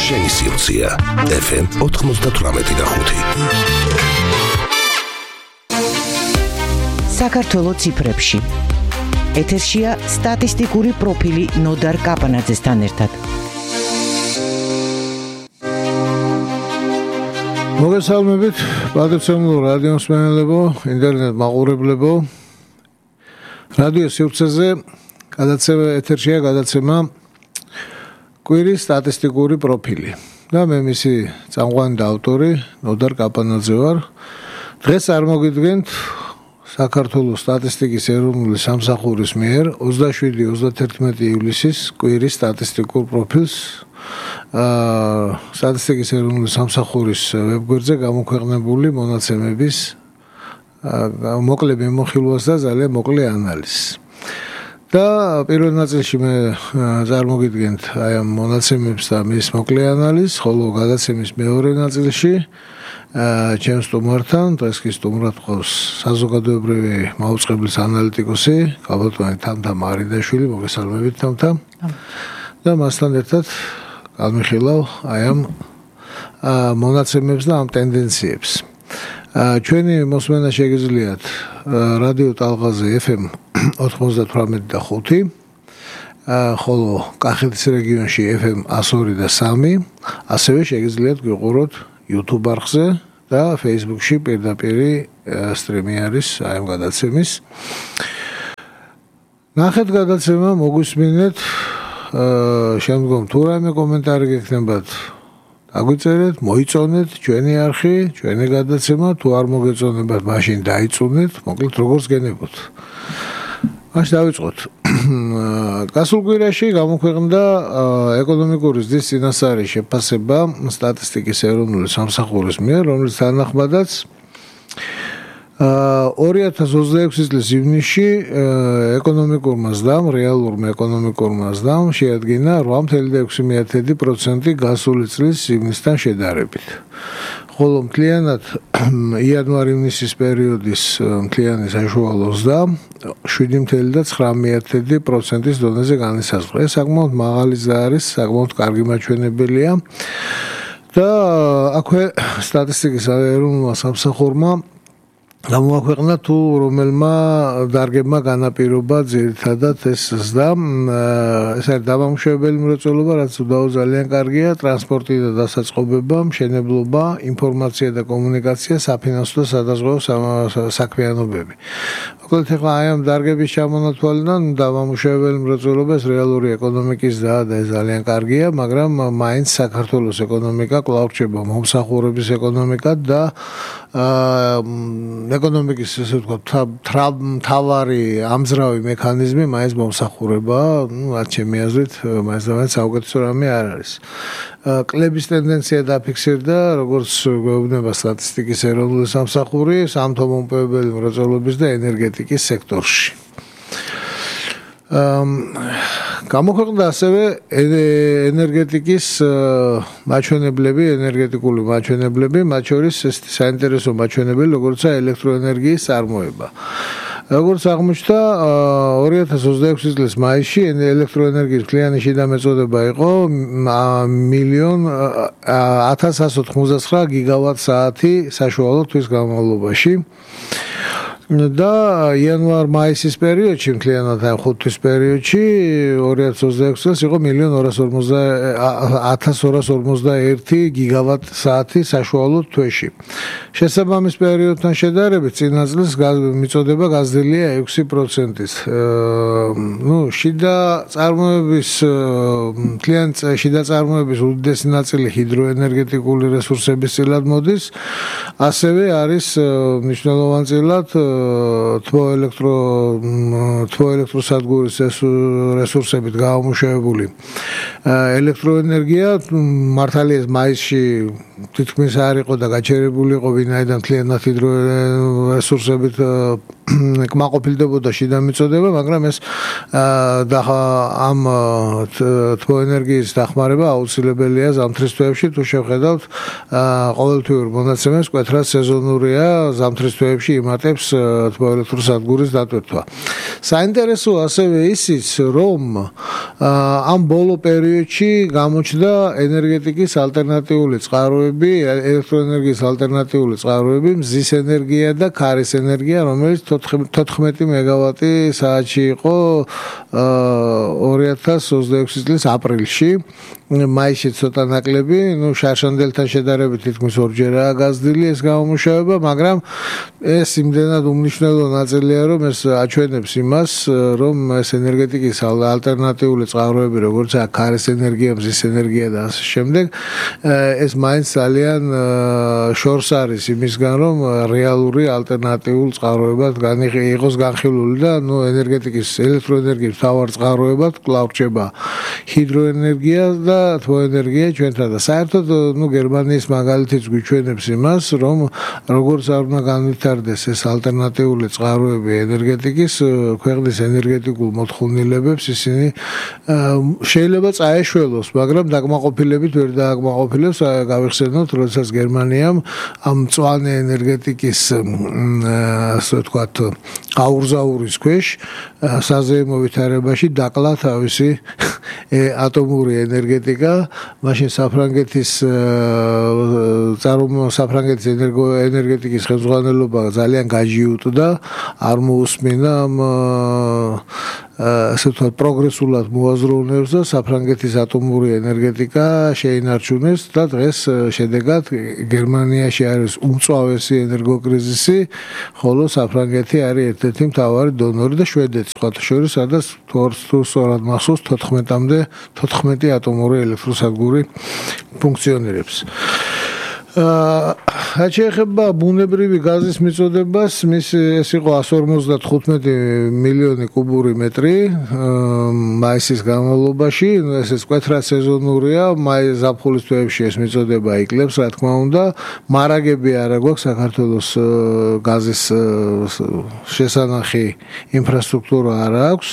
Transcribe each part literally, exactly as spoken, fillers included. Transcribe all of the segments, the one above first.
შენი სიუცია ეფ ემ ოთხმოცდათვრამეტი და ხუთი. საქართველოს ციფრებში ეთერშია სტატისტიკური პროფილი ნოდარ კაპანაძესთან ერთად. მოგესალმებით, პატრიოტულ რადიო მსმენელებო, ინტერნეტ მაყურებლებო. რადიო სივრცეზე გადაცემა ეთერშია გადაცემა კვირის სტატისტიკური პროფილი. და მე მისი წამყვანი და ავტორი ნოდარ კაპანაძე ვარ. დღეს წარმოგიდგენთ საქართველოს სტატისტიკის ეროვნული სამსახურის მიერ ოცდაშვიდი ოცდაათერთმეტი ივლისის კვირის სტატისტიკურ პროფილს აა სტატისტიკის ეროვნული სამსახურის ვებგვერდზე გამოქვეყნებული მონაცემების მოკლე მიმოხილვას და ძალიან მოკლე ანალიზს. და პირველ ნაწილში მე წარმოგიდგენთ აი ამ მონაცემებს და მის მოკლე ანალიზს, ხოლო გადაცემის მეორე ნაწილში აა ჩემს სტუმართან, დღეს კი სტუმრად ყავს საზოგადოებრივი მაუწყებლის ანალიტიკოსი, გაბატონი თამთა მარიდაშვილი, მოგესალმებით თამთა. და მასთან ერთად გამიხილავ აი ამ მონაცემებს და ამ ტენდენციებს. ჩვენი მოსმენა შეგიძლიათ რადიო ტალღაზე ეფ ემ ოთხმოცდათვრამეტი და ხუთი, ხოლო კახეთის რეგიონში ეფ ემ εκατს ორი და სამი, ასევე შეგიძლიათ გვიყუროთ YouTube არხზე და Facebook-ში პირდაპირ სტრიმი არის აი ამ გადაცემის. ნახეთ გადაცემა, მოგვისმინეთ, შემდგომ თუ რაიმე კომენტარი გექნებათ, აგვიწერეთ, მოიწონეთ ჩვენი არხი, ჩვენი გადაცემა, თუ არ მოგეწონებათ, მაშინ დაიწუნეთ, მოკლედ როგორც გენებოთ. მაშინ დავიწყოთ. გასულ კვირაში გამოქვეყნდა ეკონომიკური ზრდის წინასწარი შეფასება სტატისტიკის ეროვნული სამსახურის მიერ, რომლის თანახმადაც ორი ათას ოცდაექვსი წლის ივნისში ეკონომიკურმა ზრდამ, რეალურმა ეკონომიკურმა ზრდამ შეადგინა რვა წელიწად ექვსი მეათედი პროცენტი გასული წლის ივნისთან შედარებით. ხოლო მთლიანად იანვარ-ივნისის პერიოდის მთლიანი საშუალო ზრდა შვიდი წელიწად ცხრა მეათედი პროცენტის დონეზე განისაზღვრა. ეს საკმაოდ მაღალი ზრდა არის, საკმაოდ კარგი მაჩვენებელია. და აქვე სტატისტიკის ეროვნულმა სამსახურმა გამოაქვეყნა თუ რომელმა დარგებმა განაპირობა ძირითადად ეს ზრდა. ეს არის დამამუშავებელი მრეწველობა, რაც უდაო ძალიან კარგია, ტრანსპორტი და დასაწყობება, მშენებლობა, ინფორმაცია და კომუნიკაცია, საფინანსო და სადაზღვევო საქმიანობები. მოკლედ ახლა აი ამ დარგების ჩამონათვალიდან დამამუშავებელი მრეწველობა ეს რეალური ეკონომიკის ზრდა და ეს ძალიან კარგია, მაგრამ მაინც საქართველოს ეკონომიკა კვლავ რჩება მომსახურების ეკონომიკად და აა ეკონომიკის ესე ვთქვათ მთავარი ამძრავი მექანიზმი მაინც მომსახურებაა, ну, რაც ჩემი აზრით, მაინც და მაინც საუკეთესო რამე არ არის. კლების ტენდენცია დაფიქსირდა, როგორც გვეუბნება სტატისტიკის ეროვნული სამსახური, სამთო-მომპოვებელი მრეწველობის და ენერგეტიკის სექტორში. გამოქვეყნდა ასევე ენერგეტიკის მაჩვენებლები, ენერგეტიკული მაჩვენებლები, მათ შორის ეს საინტერესო მაჩვენებელი, როგორიცაა ელექტროენერგიის წარმოება. როგორც აღმოჩნდა, ორი ათას ოცდაექვსი წლის მაისში ელექტროენერგიის მთლიანი შიდა მეწოდება იყო მილიონ ათას ასი ოცდათხმოცდაცხრა გიგავატ საათი საშუალო თვის განმავლობაში. და იანვარ-მაისის პერიოდში, მთლიანად ხუთ თვის პერიოდში, ორი ათას ოცდაექვსი წელს იყო მილიონ ათას ორას ორმოცდაერთი გიგავატ საათი საშუალო თვეში. შესაბამის პერიოდთან შედარებით წინა წლის მიწოდება გაზრდილია ექვსი პროცენტით. ნუ შიდა წარმოების მთლიანი შიდა წარმოების უდიდესი ნაწილი ჰიდროენერგეტიკული რესურსების წილად მოდის, ასევე არის მნიშვნელოვანწილად თბოელექტრო თბოელექტროსადგურის რესურსებით გამომუშავებული ელექტროენერგია. მართალია მაისში თითქმის არ იყო და გაჩერებული იყო, ვინაიდან მთლიანად ჰიდრორესურსებით კმაყოფილდებოდა შიდა მიწოდება, მაგრამ ეს ამ თბოენერგიის დახმარება აუცილებელია ზამთრის თვეებში. თუ შევხედავთ, ყოველთვიურ მონაცემებს მკვეთრად სეზონურია ზამთრის თვეებში იმატებს თბოელექტროსადგურის დატვირთვა. საინტერესო ასევე ისიც, რომ ამ ბოლო პერიოდში გამოჩნდა ენერგეტიკის ალტერნატიული წყაროები, ელექტროენერგიის ალტერნატიული წყაროები, მზის ენერგია და ქარის ენერგია, რომელიც თოთხმეტი მეგავატი საათში იყო ორი ათას ოცდაექვსი წლის აპრილში. მაისში ცოტა ნაკლები, ნუ შარშანდელთან შედარებით თითქმის ორჯერაა გაზრდილი ეს გამომუშავება, მაგრამ ეს იმდენად უმნიშვნელო ნაწილია, რომ ეს აჩვენებს იმას, რომ ეს ენერგეტიკის ალტერნატიული წყაროები, როგორიცაა ქარის ენერგია, მზის ენერგია და ასე შემდეგ, ეს მაინც ძალიან შორს არის იმისგან, რომ რეალური ალტერნატიულ წყაროებად იყოს განხილული და ნუ ენერგეტიკის, ელექტროენერგიის მთავარ წყაროებად კვლავ რჩება ჰიდროენერგია და თბოენერგია ჩვენთან და საერთოდ ნუ გერმანიის მაგალითიც გვიჩვენებს იმას, რომ როგორც არ უნდა განვითარდეს ეს ალტერნატიული წყაროები ენერგეტიკის, ქვეყნის ენერგეტიკულ მოთხოვნილებებს ისინი შეიძლება წაეშველოს, მაგრამ დაკმაყოფილებით ვერ დააკმაყოფილებს. გავიხსენოთ, როდესაც გერმანიამ ამ მწვანე ენერგეტიკის ასე ვთქვათ აურზაურის ქვეშ საზეიმო ვითარებაში დაკლა თავისი ატომური ენერგეტიკა, მაშინ საფრანგეთის წარმო საფრანგეთის ენერგეტიკის ხელმძღვანელობა ძალიან გაჯიუტდა, არ მოусმინა ამ ასე ვთქვათ პროგრესულად მოაზროვნებს და საფრანგეთის ატომური ენერგეტიკა შეინარჩუნეს და დღეს შედეგად გერმანიაში არის უმწვავესი ენერგოკრიზისი, ხოლო საფრანგეთი არის ერთ-ერთი მთავარი დონორი და შვედეთი სხვათა შორის, სადაც თუ სწორად მახსოვს თოთხმეტამდე თოთხმეტი ატომური ელექტროსადგური ფუნქციონირებს. რაც შეეხება ბუნებრივი გაზის მიწოდებას, მის ეს იყო εκατს ორმოცდათხუთმეტი მილიონი კუბური მეტრი მაისის განმავლობაში, ეს მკვეთრად სეზონურია, მაის ზაფხულის თვეებში ეს მიწოდება იკლებს, რა თქმა უნდა, მარაგები არა გვაქვს საქართველოს გაზის შესანახი ინფრასტრუქტურა არ აქვს.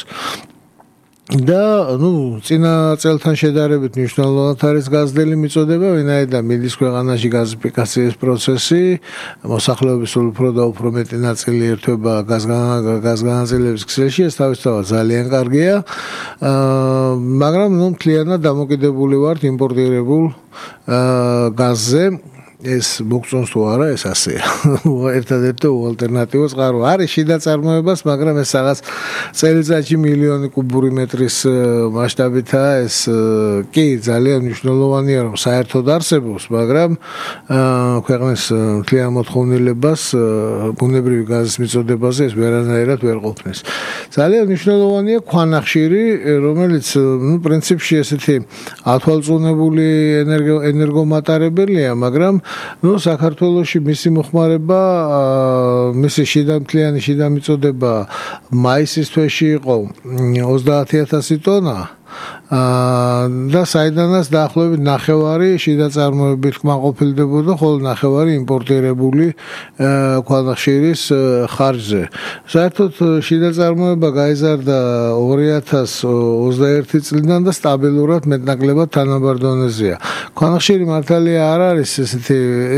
და ნუ წინა წელთან შედარებით მნიშვნელოვნად არის გაზრდილი მიწოდება, ვინაიდან მიდის ქვეყანაში გაზიფიკაციის პროცესი, მოსახლეობის უფრო და უფრო მეტი ნაწილი ერთვება გაზგანაწილების ქსელში, ეს თავისთავად ძალიან კარგია, მაგრამ ნუ მთლიანად დამოკიდებული ვართ იმპორტირებულ გაზზე. ეს მოგწონს თუ არა, ეს ასეა. ერთადერთი ალტერნატივა წყარო არის შიდა წარმოებას, მაგრამ ეს რაღაც წელიწადში მილიონი კუბური მეტრის მასშტაბითაა, ეს კი ძალიან მნიშვნელოვანია, რომ საერთოდ არსებობს, მაგრამ ქვეყნის მთლიან მოთხოვნილებას ბუნებრივი გაზის მიწოდებაზე ეს ვერანაირად ვერ ყოფნის. ძალიან მნიშვნელოვანია ქვანახშირი, რომელიც ნუ პრინციპში ესეთი ათვალწუნებული ენერგომატარებელია, მაგრამ ნუ საქართველოში მისი მოხმარება, მისი შიდამთლიანი შიდა მიწოდება მაისის თვეში იყო ოცდაათი ათასი ტონა და საიდანაც დაახლოებით ნახევარი შიდა წარმოებით კმაყოფილდებოდა, ხოლო ნახევარი იმპორტირებული ქვანახშირის ხარჯზე. საერთოდ შიდა წარმოება გაიზარდა ორი ათას ოცდაერთი წლიდან და სტაბილურად მეტნაკლებად თანაბარ დონეზეა. ქვანახშირი მართალია არ არის ესეთი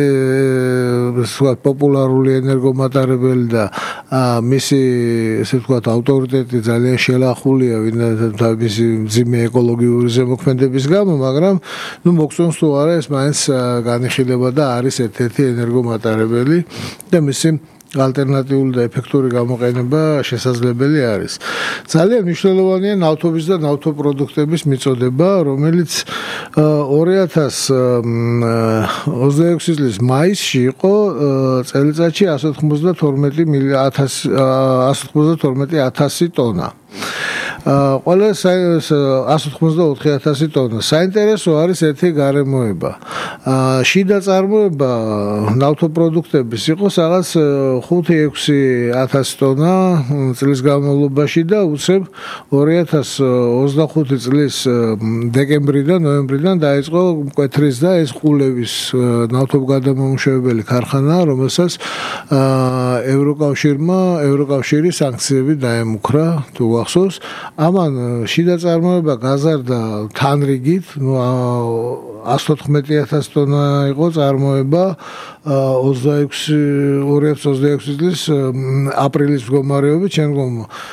პოპულარული ენერგომატარებელი და მისი ესე ვთქვათ ავტორიტეტი ძალიან შელახულია, ვინაიდან მისი მძიმე ეკოლოგიური ზემოქმედების გამო, მაგრამ ნუ მოგწონს თუ არა, ეს მაინც განიხილება და არის ერთ-ერთი ენერგომატარებელი და მისი ალტერნატიული და ეფექტური გამოყენება შესაძლებელი არის. ძალიან მნიშვნელოვანია ნავთობის და ნავთობპროდუქტების მიწოდება, რომელიც ორი ათას ოცდაექვსი წლის მაისში იყო წელიწადში εκατს ოცდათორმეტი ათასი ტონა. ყველა one ოცდაოთხი ათასი ტონა. საინტერესო არის ერთი გარემოება. შიდა წარმოება ნავთობპროდუქტების იყო რაღაც ხუთი ექვსი ათასი ტონა წლის განმავლობაში და უცებ ორი ათას ოცდახუთი წლის დეკემბრიდან ნოემბრიდან დაიწყო მკვეთრის და ეს ყულევის ნავთობგადამამუშავებელი ქარხანა, რომელსაც ევროკავშირმა ევროკავშირი სანქციები დაემუქრა, თუ გახსოვს. ამან შიდა წარმოება გაზარდა თანრიგით, ნუ one ოცდაოთხი ათასი ტონა იყო წარმოება ოცდაექვსი ორი ათას ოცდაექვსი წლის აპრილის მდგომარეობით, შემდგომ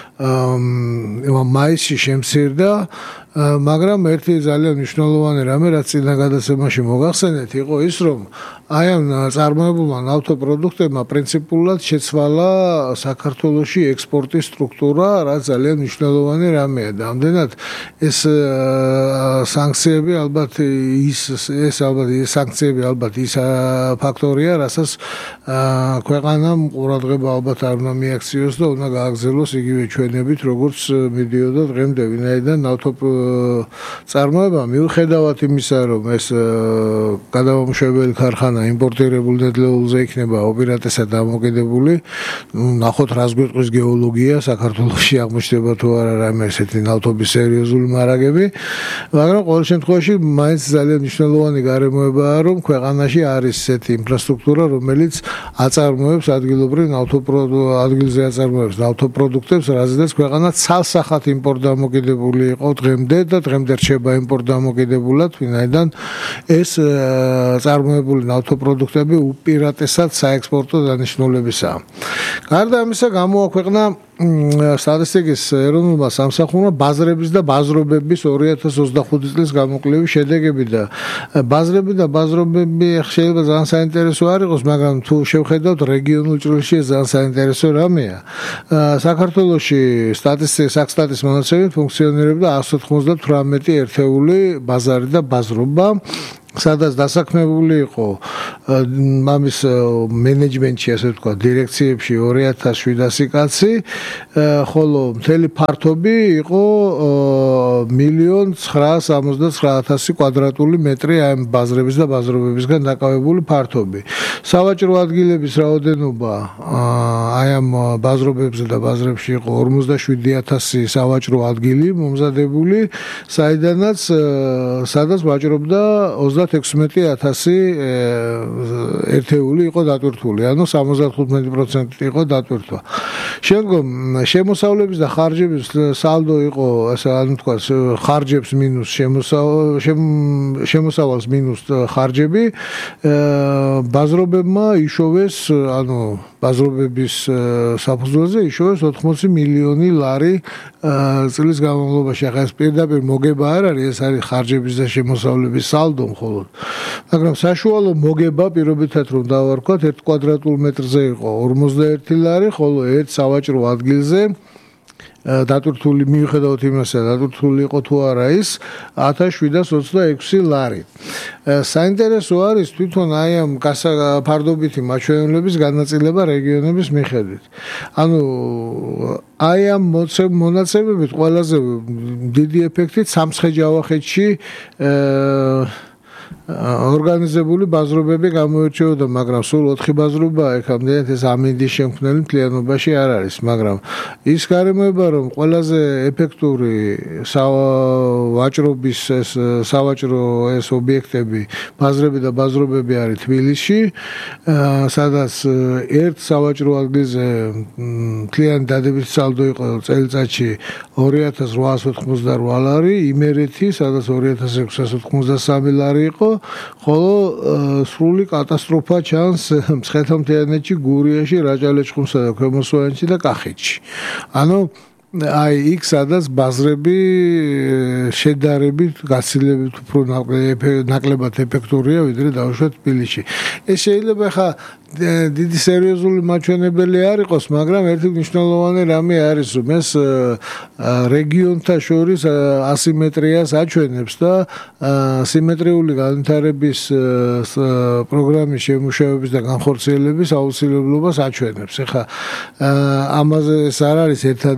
მაისში შემცირდა, მაგრამ ერთი ძალიან მნიშვნელოვანი რამე, რაც წინა გადაცემაში მოგახსენეთ, იყო ის, რომ აი ამ წარმოებულმა ნავთობპროდუქტებმა პრინციპულად შეცვალა საქართველოში ექსპორტის სტრუქტურა, რაც ძალიან მნიშვნელოვანი რამეა. და ამდენად ეს სანქციები ალბათ ის ეს ალბათ ეს სანქციები ალბათ ის ფაქტორია, რასაც ქვეყანამ ყურადღება ალბათ არ უნდა მიაქციოს და უნდა გააგრძელოს იგივე ჩვენებით, როგორც მიდიოდა დღემდე, ვინაიდან ნავთობ წარმოება მიუხედავად იმისა, რომ ეს გადამამუშავებელი ქარხანა იმპორტირებულ ნედლეულზე იქნება უპირატესად დამოკიდებული, ნახოთ რას გვეტყვის გეოლოგია, საქართველოში აღმოჩნდება თუ არა რამე ესეთი ნავთობის სერიოზული მარაგები, მაგრამ ყოველ შემთხვევაში მაინც ძალიან მნიშვნელოვანი გარემოებაა, რომ ქვეყანაში არის ესეთი ინფრასტრუქტურა, რომელიც აწარმოებს ადგილობრივ ნავთობპროდუქტებს, ადგილზე აწარმოებს ნავთობპროდუქტებს, რაზედაც ქვეყანა ცალსახად იმპორტ დამოკიდებული იყო დღემდე და დღემდე რჩება იმპორტ დამოკიდებულად, ვინაიდან ეს წარმოებული ნავთობპროდუქტები უპირატესად საექსპორტო დანიშნულებისაა. გარდა ამისა, გამოაქვეყნა სტატისტიკის ეროვნულმა სამსახურმა ბაზრების და ბაზრობების ორი ათას ოცდახუთი წლის გამოკვლევის შედეგები და ბაზრები და ბაზრობები შეიძლება ძალიან საინტერესო არ იყოს, მაგრამ თუ შევხედავთ რეგიონულ ჭრილში ეს ძალიან საინტერესო რამეა. საქართველოში სტატისტიკის საქსტატის მონაცემებით ფუნქციონირებდა one ოცდათვრამეტი ერთეული ბაზარი და ბაზრობა, სადაც დასაქმებული იყო მამის მენეჯმენტში, ასე ვთქვათ, დირექციებში ორი ათას შვიდასი კაცი, ხოლო მთელი ფართობი იყო მილიონ ცხრაას ორმოცდათვრამეტი ათასი კვადრატული მეტრი ამ ბაზრების და ბაზრობებისგან დაკავებული ფართობი. სავაჭრო ადგილების რაოდენობა აი ამ ბაზრობებზე და ბაზრებში იყო ორმოცდაშვიდი ათასი სავაჭრო ადგილი მომზადებული, საიდანაც სადაც ვაჭრობდა ოცდათექვსმეტი ათასი ერთეული იყო დატვირთული, ანუ სამოცდახუთმეტი პროცენტი იყო დატვირთვა. შემდგომ შემოსავლების და ხარჯების სალდო იყო, ასე ანუ თქვა, ხარჯებს მინუს შემოსავალს მინუს ხარჯები, ბაზრობებმა იშოვეს, ანუ ბაზრობების საფუძველზე იშოვეს ოთხმოცი მილიონი ლარი წლის განმავლობაში. ახლა ეს პირდაპირ მოგება არ არის, ეს არის ხარჯების და შემოსავლების სალდო მხოლოდ. მაგრამ საშუალო მოგება პირობითად რომ დავარქვათ, ერთ კვადრატულ მეტრზე იყო ორმოცდაერთი ლარი, ხოლო ერთ სავაჭრო ადგილზე დატვირთული მიუხედავად იმისა, დატვირთული იყო თუ არა ის ათას შვიდას ოცდაექვსი ლარი. საინტერესო არის თვითონ აი ამ ფარდობითი მაჩვენებლების განაწილება რეგიონების მიხედვით. ანუ აი ამ მონაცემებით ყველაზე დიდი ეფექტით სამცხე-ჯავახეთში ორგანიზებული ბაზრობები გამოირჩეოდა, მაგრამ სულ ოთხი ბაზრობაა, ეხამდე ეს ამინდის შემქმნელი მთლიანობაში არ არის, მაგრამ ის გარემოება, რომ ყველაზე ეფექტური სავაჭრობის ეს სავაჭრო ეს ობიექტები, ბაზრები და ბაზრობები არის თბილისში, სადაც ერთ სავაჭრო ადგილზე მთლიანი დადებითი სალდო იყო წელიწადში ორი ათას რვაას ოთხმოცდარვა ლარი, იმერეთი, სადაც ორი ათას ექვსას ოთხმოცდასამი ლარი იყო, ხოლო სრული კატასტროფა ჩანს მცხეთა-მთიანეთში, გურიაში, რაჭა-ლეჩხუმსა და ქვემო სვანეთში და კახეთში. ანუ აი იქ სადაც ბაზრები შედარებით გაცილებით უფრო ნაკლებად ეფექტურია, ვიდრე დავუშვათ თბილისში. ეს შეიძლება ხა დიდი სერიოზული მაჩვენებელი არ იყოს, მაგრამ ერთი მნიშვნელოვანი რამე არის, რომ ეს რეგიონთა შორის ასიმეტრიას აჩვენებს და სიმეტრიული განვითარების პროგრამის შემუშავების და განხორციელების აუცილებლობას აჩვენებს. ეხლა ამაზე ეს არ არის ერთადერთი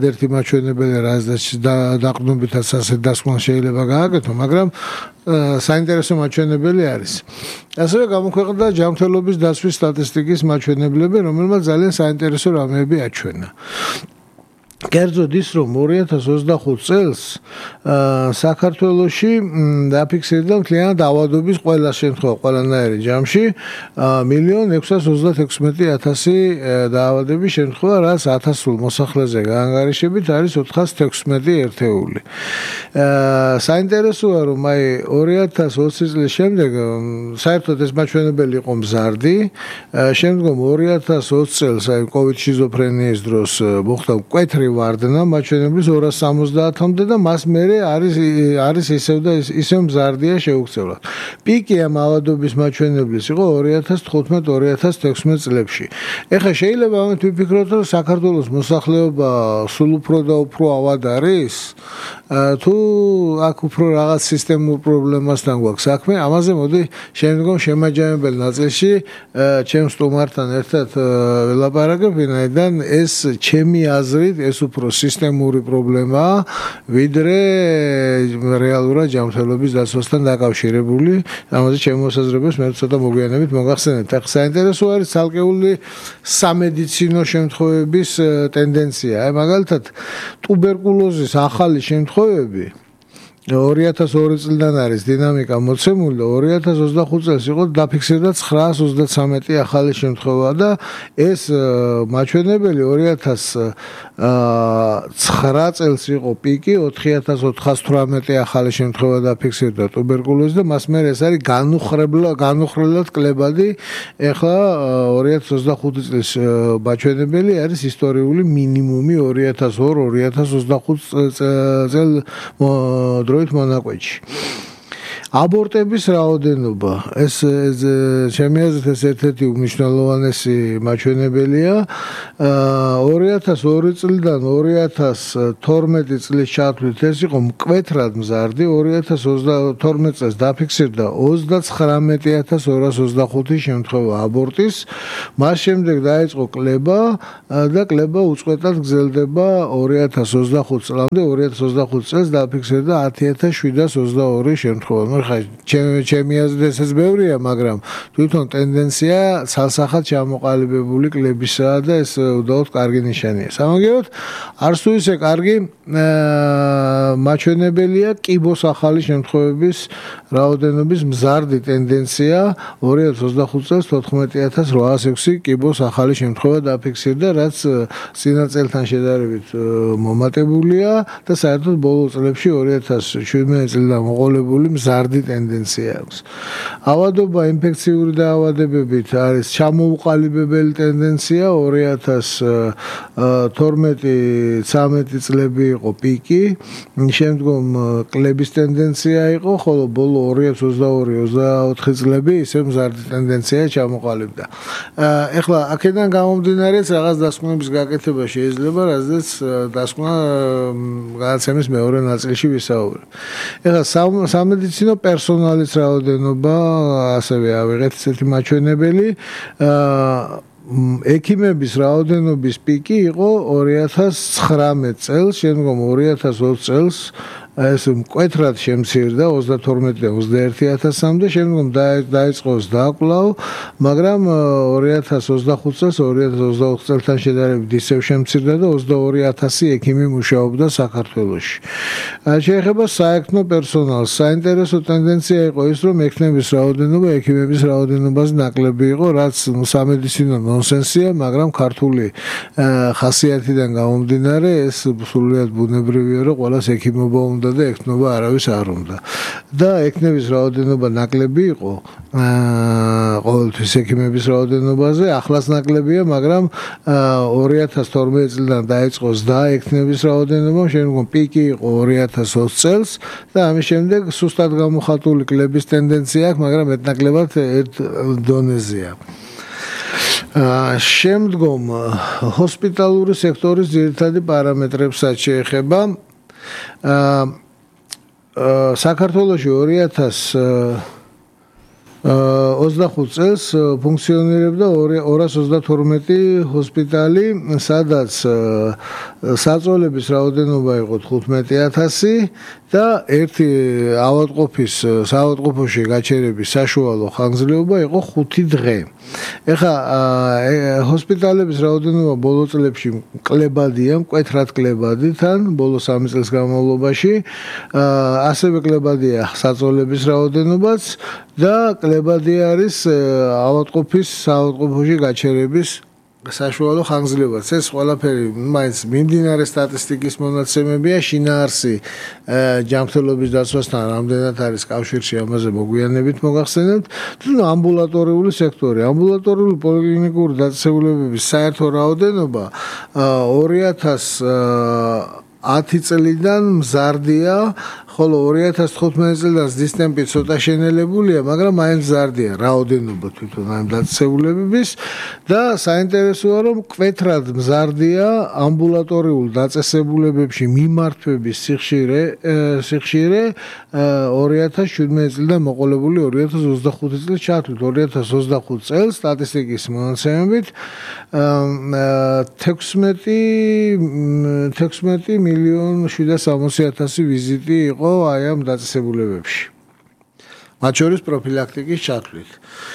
მაჩვენებელი რაზეც დაყრდნობითაც ასე დასკვნა შეიძლება გააკეთო, მაგრამ საინტერესო მაჩვენებელი არის. ასევე გამოქვეყნდა ჯანმრთელობის დაცვის სტატისტიკის მაჩვენებლები, რომელმაც ძალიან საინტერესო რამეები აჩვენა. კერძოდ ის, რომ ორი ათას ოცდახუთ წელს საქართველოში დაფიქსირდა მთლიანად ავადობის ყველა შემთხვევა, ყველანაირი ჯამში მილიონ ექვსას ოცდათექვსმეტი ათასი დაავადების შემთხვევა, რაც ათას სულ მოსახლეზე გაანგარიშებით არის ოთხას თექვსმეტი ერთეული. საინტერესოა, რომ აი ორი ათას ოცი წლის შემდეგ საერთოდ ეს მაჩვენებელი იყო მზარდი, შემდგომ ორი ათას ოცი წელს აი კოვიდ შიზოფრენიის დროს მოხდა მკვეთრი ვარდნა მაჩვენებლის ორას სამოცდაათამდე და მას მერე არის არის ისევ და ისევ მზარდია შეუქცევლად. პიკი ამ ავადობის მაჩვენებლის იყო ორი ათას თხუთმეტ ორი ათას თექვსმეტ წლებში. ეხლა შეიძლება ამით ვიფიქროთ, რომ საქართველოს მოსახლეობა სულ უფრო და უფრო ავად არის, თუ აქ უფრო რაღაც სისტემურ პრობლემასთან გვაქვს საქმე, ამაზე მოდი შემდგომ შემაჯამებელ ნაწილში ჩემს სტუმართან ერთად ველაპარაკებ, ვინაიდან ეს ჩემი აზრით ეს უფრო სისტემური პრობლემაა, ვიდრე რეალურად ჯანმრთელობის დაცვასთან დაკავშირებული. ამაზე ჩემს მოსაზრებას მე ცოტა მოგვიანებით მოგახსენებთ. ახლა საინტერესო არის ცალკეული სამედიცინო შემთხვევების ტენდენცია. აი მაგალითად ტუბერკულოზის ახალი შემთხვევები ორი ათას ორი წლიდან არის დინამიკა მოცემული და ორი ათას ოცდახუთ წელს იყო დაფიქსირდა ცხრაას ოცდაცამეტი ახალი შემთხვევა და ეს მაჩვენებელი ორი ათას ცხრა წელს იყო პიკი, ოთხი ათას ოთხას თვრამეტი ახალი შემთხვევა დაფიქსირდა ტუბერკულოზის და მას მერე ეს არის განუხრელად კლებადი. ეხლა ორი ათას ოცდახუთი წლის მაჩვენებელი არის ისტორიული მინიმუმი ორი ათას ორი ორი ათას ოცდახუთ წელ დროით მონაკვეთში. აბორტების რაოდენობა, ეს ჩემი აზრით ეს ერთ-ერთი უმნიშვნელოვანესი მაჩვენებელია. ორი ათას ორი წლიდან ორი ათას თორმეტი წლის ჩათვლით ეს იყო მკვეთრად მზარდი, ორი ათას ოცდათორმეტ წელს დაფიქსირდა ოცდაცხრამეტი ათას ორას ოცდახუთი შემთხვევა აბორტის, მას შემდეგ დაიწყო კლება და კლება უწყვეტად გრძელდება ორი ათას ოცდახუთ წლამდე, ორი ათას ოცდახუთ წელს დაფიქსირდა ათი ათას შვიდას ოცდაორი შემთხვევა. ჩემი აზრით ესეც ბევრია, მაგრამ თვითონ ტენდენცია ცალსახად ჩამოყალიბებული კლებისაა და ეს უდაოდ კარგი ნიშანია. სამაგიეროდ არც თუ ისე კარგი მაჩვენებელია კიბოს ახალი შემთხვევების რაოდენობის მზარდი ტენდენცია. ორი ათას ოცდახუთ წელს თოთხმეტი ათას რვაას ექვსი კიბოს ახალი შემთხვევა დაფიქსირდა, რაც წინა წელთან შედარებით მომატებულია და საერთოდ ბოლო წლებში ორი ათას შვიდმეტი წლიდან მოყოლებული მზარდი ტენდენცია აქვს. ავადობა ინფექციური დაავადებებით არის ჩამოუყალიბებელი ტენდენცია. ორი ათას თორმეტი ცამეტი წლები იყო პიკი, შემდგომ კლების ტენდენცია იყო, ხოლო ბოლო ორი ათას ოცდაორი ოცდაოთხი წლები ისე მზარდი ტენდენცია ჩამოყალიბდა. ეხლა აქედან გამომდინარეც რაღაც დასკვნების გაკეთება შეიძლება, რაზეც დასკვნა გადაცემის მეორე ნაწილში ვისაუბრებ. ეხლა სამედიცინო პერსონალის რაოდენობა ასევე ავიღეთ ესეთი მაჩვენებელი. ექიმების რაოდენობის პიკი იყო ორი ათას ცხრამეტ წელს, შემდგომ ორი ათას ოცი წელს ეს მკვეთრად შემცირდა ოცდათორმეტიდან ოცდაერთი ათასამდე, შემდგომ დაიწყო დააკლავ, მაგრამ ორი ათას ოცდახუთ წელს ორი ათას ოცდაოთხ წელთან შედარებით ისევ შემცირდა და ოცდაორი ათასი ექიმი მუშაობდა საქართველოში. შეეხება საექნო პერსონალს, საინტერესო ტენდენცია იყო ის, რომ ექნების რაოდენობა ექიმების რაოდენობაზე ნაკლები იყო, რაც სამედიცინო ნონსენსია, მაგრამ ქართული ხასიათიდან გამომდინარე ეს სრულიად ბუნებრივია, რომ ყველას ექიმობა უნდა და ექნობა არავის არ უნდა. და ექნების რაოდენობა ნაკლები იყო ყოველთვის ექიმების რაოდენობაზე, ახლაც ნაკლებია, მაგრამ ორი ათას თორმეტი წლიდან დაიწყო ზრდა ექნების რაოდენობა, შემდგომ პიკი იყო ორი ათას ოცი წელს და ამის შემდეგ სუსტად გამოხატული კლების ტენდენცია აქვს, მაგრამ მეტნაკლებად ერთ დონეზეა. შემდგომ ჰოსპიტალური სექტორის ძირითადი პარამეტრებსაც შეეხება. საქართველოში ორი ათას ოცდახუთ წელს ფუნქციონირებდა ორას ოცდათორმეტი ჰოსპიტალი, სადაც საწოლების რაოდენობა იყო თხუთმეტი ათასი და ერთი ავადმყოფის საავადმყოფოში გაჩერების საშუალო ხანგრძლივობა იყო ხუთი დღე. ეხლა ჰოსპიტალების რაოდენობა ბოლო წლებში კლებადია, მკვეთრად კლებადი თან ბოლო სამი წლის განმავლობაში, ასევე კლებადია საწოლების რაოდენობაც და კლებადი არის ავადმყოფის საავადმყოფოში გაჩერების საშუალო ხანგრძლივობაც. ეს ყველაფერი მაინც მიმდინარე სტატისტიკის მონაცემებია, შინაარსი ჯანმრთელობის დაცვასთან რამდენად არის კავშირში, ამაზე მოგვიანებით მოგახსენებთ. თუ ამბულატორიული სექტორი, ამბულატორიული პოლიკლინიკური დაწესებულებების საერთო რაოდენობა ორი ათას ათი წლიდან მზარდია, ხოლო ორი ათას თხუთმეტი წლიდან ზრდის ტემპი ცოტა შენელებულია, მაგრამ მაინც მზარდია რაოდენობა თვითონ ამ დაწესებულებების და საინტერესოა, რომ მკვეთრად მზარდია ამბულატორიულ დაწესებულებებში მიმართვების სიხშირე, სიხშირე ორი ათას შვიდმეტი წლიდან მოყოლებული ორი ათას ოცდახუთი წლის ჩათვლით. ორი ათას ოცდახუთი წელს სტატისტიკის მონაცემებით თექვსმეტი მილიონი შვიდას სამოცი ათასი ვიზიტი იყო აი ამ დაწესებულებებში. მათ შორის პროფილაქტიკის ჩათვლით.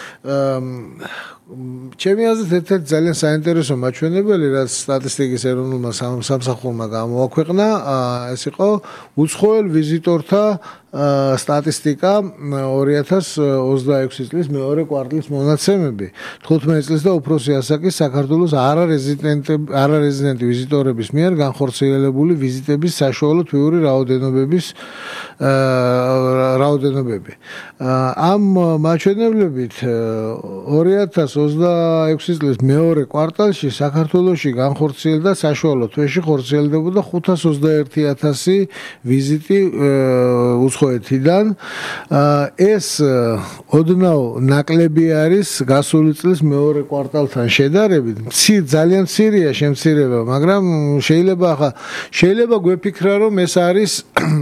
ჩემი აზრით ერთ-ერთი ძალიან საინტერესო მაჩვენებელი, რაც სტატისტიკის ეროვნულმა სამსახურმა გამოაქვეყნა, ეს იყო უცხოელ ვიზიტორთა სტატისტიკა ორი ათას ოცდაექვსი წლის მეორე კვარტლის მონაცემები. თხუთმეტი წლის და უფროსი ასაკის საქართველოს არარეზიდენტი არარეზიდენტი ვიზიტორების მიერ განხორციელებული ვიზიტების საშუალო თვიური რაოდენობების რაოდენობები. ამ მაჩვენებლებით ორი ათას ოცდაექვსი წლის მეორე კვარტალში საქართველოში განხორციელდა საშუალო თვეში ხორციელდებოდა ხუთას ოცდაერთი ათასი ვიზიტი უცხოეთიდან. ეს ოდნავ ნაკლები არის გასული წლის მეორე კვარტალთან შედარებით. ძალიან მცირეა შემცირება, მაგრამ შეიძლება ახლა შეიძლება გვეფიქრა, რომ ეს არის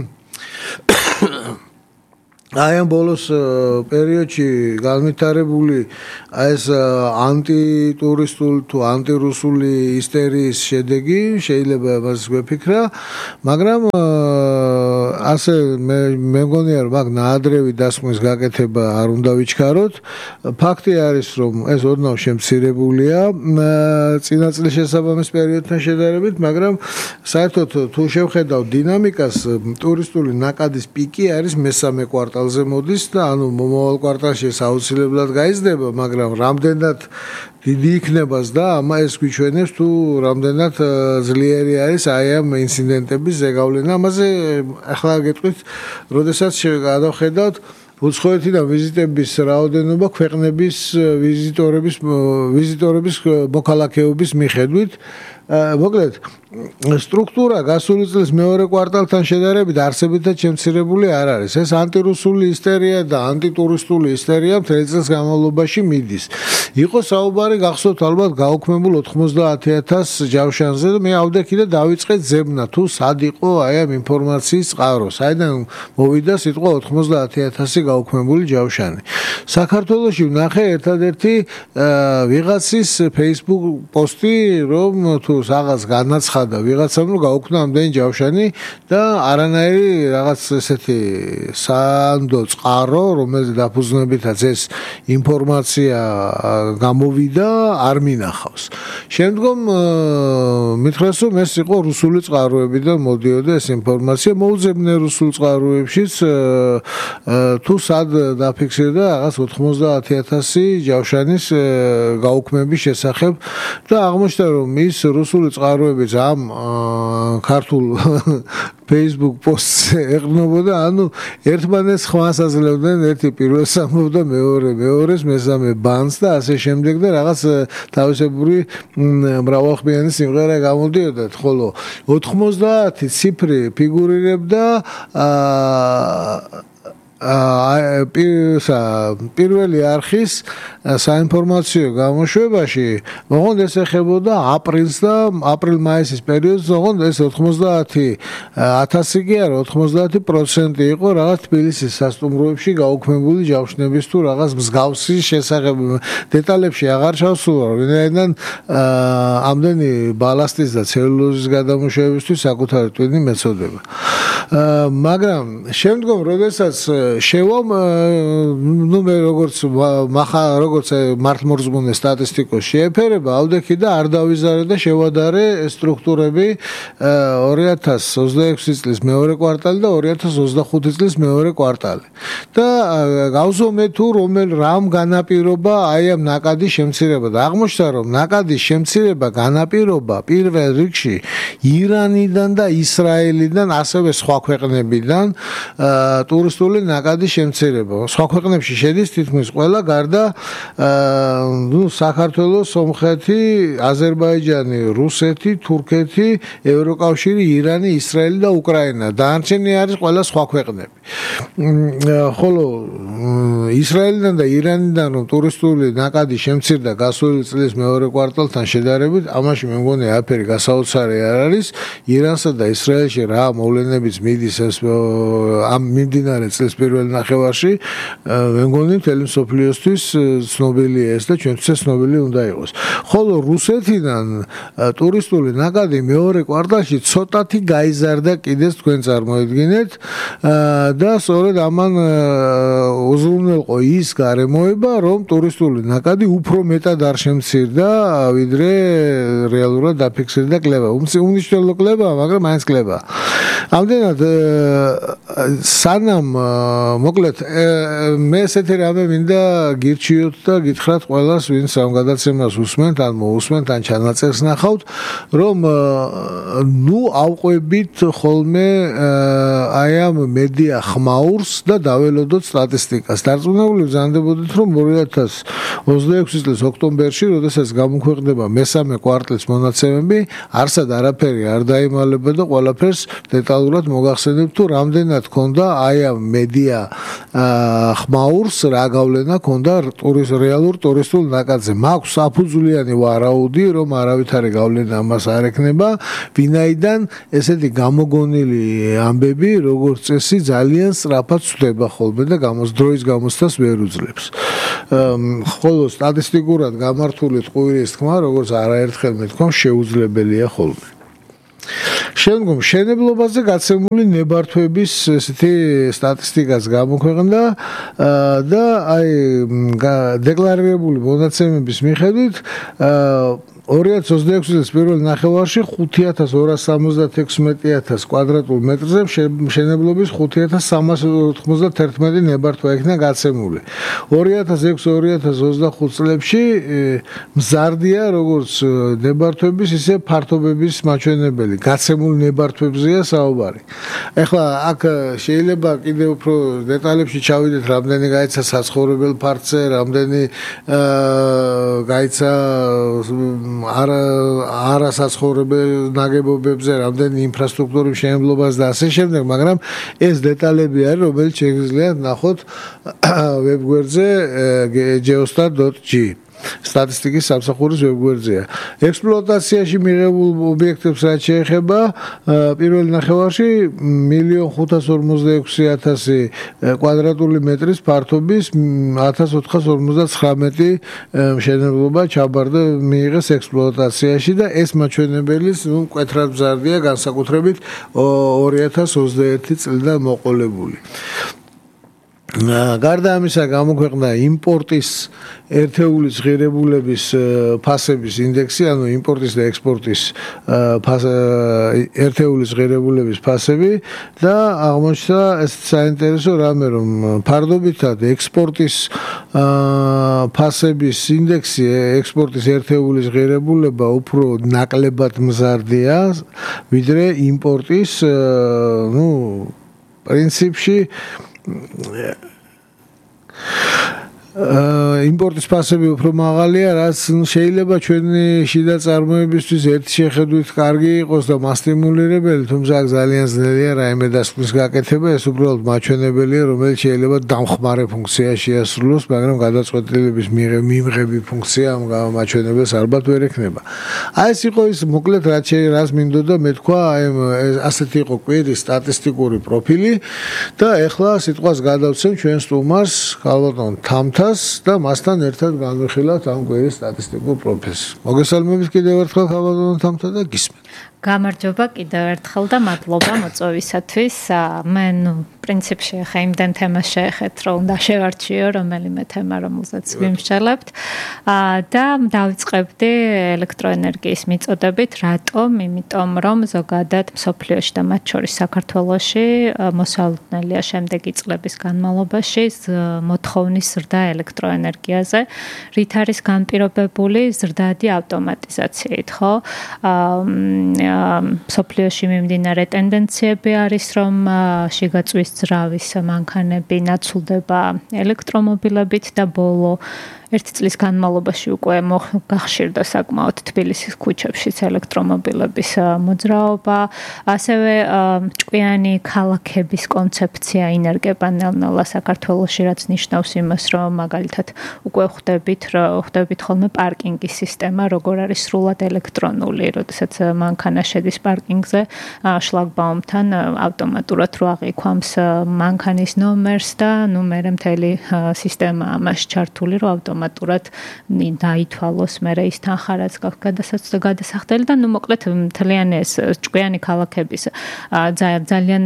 აი ამ ბოლოს პერიოდში განვითარებული ეს ანტიტურისტული თუ ანტირუსული ისტერიის შედეგი, შეიძლება მას გვეფიქრა, მაგრამ ასე მე მეგონია, რომ აქ ნაადრევი დასკვნის გაკეთება არ უნდა ვიჩქაროთ. ფაქტი არის, რომ ეს ოდნავ შემცირებულია წინა წლის შესაბამის პერიოდთან შედარებით, მაგრამ საერთოდ თუ შევხედავ დინამიკას, ტურისტული ნაკადის პიკი არის მესამე კვარტალში კვარტალზე მოდის და ანუ მომავალ კვარტალში ეს აუცილებლად გაიზრდება, მაგრამ რამდენად დიდი იქნებას და ამა ეს გვიჩვენებს თუ რამდენად ძლიერი არის აი ამ ინციდენტების ზეგავლენა. ამაზე ახლა გეტყვით, როდესაც გადავხედავთ უცხოეთიდან ვიზიტების რაოდენობა ქვეყნების ვიზიტორების ვიზიტორების მოქალაქეობის მიხედვით. მოკლედ, სტრუქტურა გასული წლის მეორე კვარტალთან შედარებით არსებითად შემცირებული არ არის. ეს ანტირუსული ისტერია და ანტიტურისტული ისტერია მთელი წლის განმავლობაში მიდის. იყო საუბარი გახსოვთ ალბათ გაუქმებულ ოთხმოცდაათი ათას ჯავშანზე და მე ავდექი და დავიწყე ძებნა თუ სად იყო აი ამ ინფორმაციის წყარო. საიდან მოვიდა სიტყვა ოთხმოცდაათი ათასი გაუქმებული ჯავშანი. საქართველოში ვნახე ერთადერთი ვიღაცის Facebook პოსტი, რომ თუ რაღაც განაცხადა ვიღაცამ, რომ გაუქმდა ამდენი ჯავშანი და არანაირი რაღაც ესეთი სანდო წყარო, რომელიც დაფუძნებითაც ეს ინფორმაცია გამოვიდა, არ მინახავს. შემდგომ მითხრას, რომ ეს იყო რუსული წყაროებიდან მოდიოდა ეს ინფორმაცია, მოუძებნე რუსულ წყაროებშიც თუ სად დაფიქსირდა რაღაც ოთხმოცდაათი ათასი ჯავშანის გაუქმების შესახებ და აღმოჩნდა, რომ ის რუსული წყაროებიც ამ ქართულ Facebook posts ეყრდნობოდა, ანუ ერთმანეთს ხვას აძლევდნენ, ერთი პირველს ამბობდა, მეორე მეორეს, მესამე ბანს და ასე შემდეგ და რაღაც თავისებური მრავალხმიანი სიმღერა გამოდიოდა, ხოლო ოთხმოცდაათი ციფრი ფიგურირებდა პირველი არხის საინფორმაციო გამოშვებაში ოღონდ ეს ეხებოდა აპრილს და აპრილ-მაისის პერიოდს, ოღონდ ეს ოცდაათი ათასი კი არა, ოცდაათი პროცენტი იყო რაღაც თბილისის სასტუმროებში გაუქმებული ჯავშნების თუ რაღაც მსგავსი შესახებ დეტალებში აღარ ჩავსულვარ, ვინაიდან ამდენი ბალასტის და ცელულოზის გადამუშავებისთვის საკუთარი ტვინი მეწოდება. მაგრამ შემდგომ როდესაც შევამ ნუ მე როგორც მახა როგორც მართლმორწმუნე სტატისტიკოს შეეფერება ავდექი და არ დავიზარე და შევადარე სტრუქტურები ორი ათას ოცდაექვსი წლის მეორე კვარტალი და ორი ათას ოცდახუთი წლის მეორე კვარტალი და გავზომე თუ რომელ რამ განაპირობა აი ამ ნაკადის შემცირება და აღმოჩნდა რომ ნაკადის შემცირება განაპირობა პირველ რიგში ირანიდან და ისრაელიდან ასევე სხვა ქვეყნებიდან ტურისტული ნაკადის შემცირება. სხვა ქვეყნებში შედის თითქმის ყველა გარდა ნუ საქართველოს, სომხეთი, აზერბაიჯანი, რუსეთი, თურქეთი, ევროკავშირი, ირანი, ისრაელი და უკრაინა. დანარჩენი არის ყველა სხვა ქვეყნები. ხოლო ისრაელიდან და ირანიდან რომ ტურისტული ნაკადი შემცირდა გასული წლის მეორე კვარტალთან შედარებით, ამაში მე მგონი არაფერი გასაოცარი არ არის. ირანსა და ისრაელში რა მოვლენებიც მიდის ეს ამ მიმდინარე წლის პირველ ნახევარში, მე მგონი მთელი მსოფლიოსთვის ცნობილია ეს და ჩვენთვის ცნობილი უნდა იყოს. ხოლო რუსეთიდან ტურისტული ნაკადი მეორე კვარტალში ცოტათი გაიზარდა კიდეც თქვენ წარმოედგინეთ და სწორედ ამან უზრუნველყო ის გარემოება, რომ ტურისტული ნაკადი უფრო მეტად არ შემცირდა, ვიდრე რეალურად დაფიქსირდა კლება. უმნიშვნელო კლებაა, მაგრამ მაინც კლებაა. ამდენად სანამ მოკლედ მე ესეთი რამე მინდა გირჩიოთ და გითხრათ ყველას, ვინც ამ გადაცემას უსმენთ, ან მოусმენთ, ან ჩანაწერს ნახავთ, რომ ნუ ავყვებით ხოლმე აი ამ მედია ხმაურს და დაველოდოთ სტატისტიკას. დარწმუნებული ვზანდებოდით, რომ ორი ათას ოცდაექვსი წლის ოქტომბერში, როდესაც გამოქვეყნდება მესამე კვარტლის მონაცემები, არსად არაფერი არ დაიმალება და ყველაფერს დეტალურად მოგახსენებთ, თუ რამდენად ქონდა აი ამ მედია ხმაურს რა გავლენა ქონდა ტურის რეალურ ტურისტულ ნაკადზე. მაქვს საფუძვლიანი ვარაუდი, რომ არავითარი გავლენა ამას არ ექნება, ვინაიდან ესეთი გამოგონილი ამბები, როგორც წესი, ძალიან სწრაფად ცვდება ხოლმე და გამოს დროის გამოცდას ვერ უძლებს. ხოლო სტატისტიკურად გამართული ტყუილის თქმა, როგორც არაერთხელ მეთქვა, შეუძლებელია ხოლმე. შემდგომ მშენებლობაზე გაცემული ნებართვების ესეთი სტატისტიკაც გამოქვეყნდა და აი დეკლარირებული მონაცემების მიხედვით ორი ათას ოცდაექვსი წლის პირველ ნახევარში ხუთი ათას ორას სამოცდათექვსმეტი ათას კვადრატულ მეტრზე მშენებლობის ხუთი ათას სამას ოთხმოცდათერთმეტი ნებართვა იქნა გაცემული. ორი ათას ექვსი ორი ათას ოცდახუთ წლებში მზარდია როგორც ნებართვების, ისე ფართობების მაჩვენებელი. გაცემულ ნებართვებზეა საუბარი. ეხლა აქ შეიძლება კიდევ უფრო დეტალებში ჩავიდეთ, რამდენი გაიცა საცხოვრებელ ფართზე, რამდენი გაიცა არა არა საცხოვრებელ ნაგებობებზე, რამდენი ინფრასტრუქტურის მშენებლობას და ასე შემდეგ, მაგრამ ეს დეტალები არის, რომელიც შეგიძლიათ ნახოთ ვებგვერდზე geostat dot g. სტატისტიკის სამსახურის ვებგვერდზეა. ექსპლუატაციაში მიღებულ ობიექტებს რაც შეეხება, პირველ ნახევარში მილიონ ხუთას ორმოცდაექვსი ათასი კვადრატული მეტრის ფართობის ათას ოთხას ორმოცდაცხრამეტი მშენებლობა ჩაბარდა მიიღეს ექსპლუატაციაში და ეს მაჩვენებელი მკვეთრად მზარდია, განსაკუთრებით ორი ათას ოცდაერთი წლიდან მოყოლებული. გარდა ამისა გამოქვეყნდა იმპორტის ერთეულის ღირებულების ფასების ინდექსი, ანუ იმპორტის და ექსპორტის ერთეულის ღირებულების ფასები და აღმოჩნდა ეს საინტერესო რამე, რომ ფარდობითად ექსპორტის ფასების ინდექსი, ექსპორტის ერთეულის ღირებულება უფრო ნაკლებად მზარდია, ვიდრე იმპორტის, ну, პრინციპში იმპორტის ფასები უფრო მაღალია, რაც შეიძლება ჩვენი შიდა წარმოებისთვის ერთი შეხედვით კარგი იყოს და მასტიმულირებელი, თუმცა ძალიან ძნელია რაიმე დასკვნის გაკეთება, ეს უბრალოდ მაჩვენებელია, რომელიც შეიძლება დამხმარე ფუნქცია შეასრულოს, მაგრამ გადაწყვეტილების მიმღები ფუნქცია ამ მაჩვენებელს ალბათ ვერ ექნება. აი ეს იყო ის მოკლედ რაც რაც მინდოდა მე თქვა, აი ასეთი იყო კვირის სტატისტიკური პროფილი და ეხლა სიტყვას გადავცემ ჩვენ სტუმარს, ქალბატონ თამთას და მასთან ერთად განვიხილავთ ამ კვირის სტატისტიკურ პროფილს. მოგესალმებით კიდევ ერთხელ ქალბატონ თამთა და გისმენთ. გამარჯობა კიდევ ერთხელ და მადლობა მოწვევისათვის. მე ნუ პრინციპში ხა იმდენ თემას შეეხეთ, რომ უნდა შევარჩიო რომელიმე თემა, რომელზეც ვიმსჯელებთ. და დავიწყებდი ელექტროენერგიის მიწოდებით, რატომ? იმიტომ რომ ზოგადად მსოფლიოში და მათ შორის საქართველოში მოსალოდნელია შემდეგი წლების განმავლობაში მოთხოვნის ზრდა ელექტროენერგიაზე, რით არის განპირობებული ზრდადი ავტომატიზაციით, ხო? მსოფლიოში მიმდინარე ტენდენციები არის, რომ შიგაწვის ძრავის მანქანები ნაცვლდება ელექტრომობილებით და ბოლო ერთი წლის განმავლობაში უკვე გახშირდა საკმაოდ თბილისის ქუჩებშიც ელექტრომობილების მოძრაობა, ასევე ჭკვიანი ქალაქების კონცეფცია ინერგება ნელ-ნელა საქართველოში, რაც ნიშნავს იმას, რომ მაგალითად უკვე ხვდებით, ხვდებით ხოლმე პარკინგის სისტემა, როგორ არის სრულად ელექტრონული, როდესაც მანქანა შედის პარკინგზე, შლაგბაუმთან ავტომატურად რო აღიქვამს მანქანის ნომერს და ნუ მერე მთელი სისტემა ამას ჩართული, რომ ავტომატურად ავტომატურად დაითვალოს მერე ის თანხა რაც გადასახდელი და ნუ მოკლედ მთლიანი ეს ჭკვიანი ქალაქების ძალიან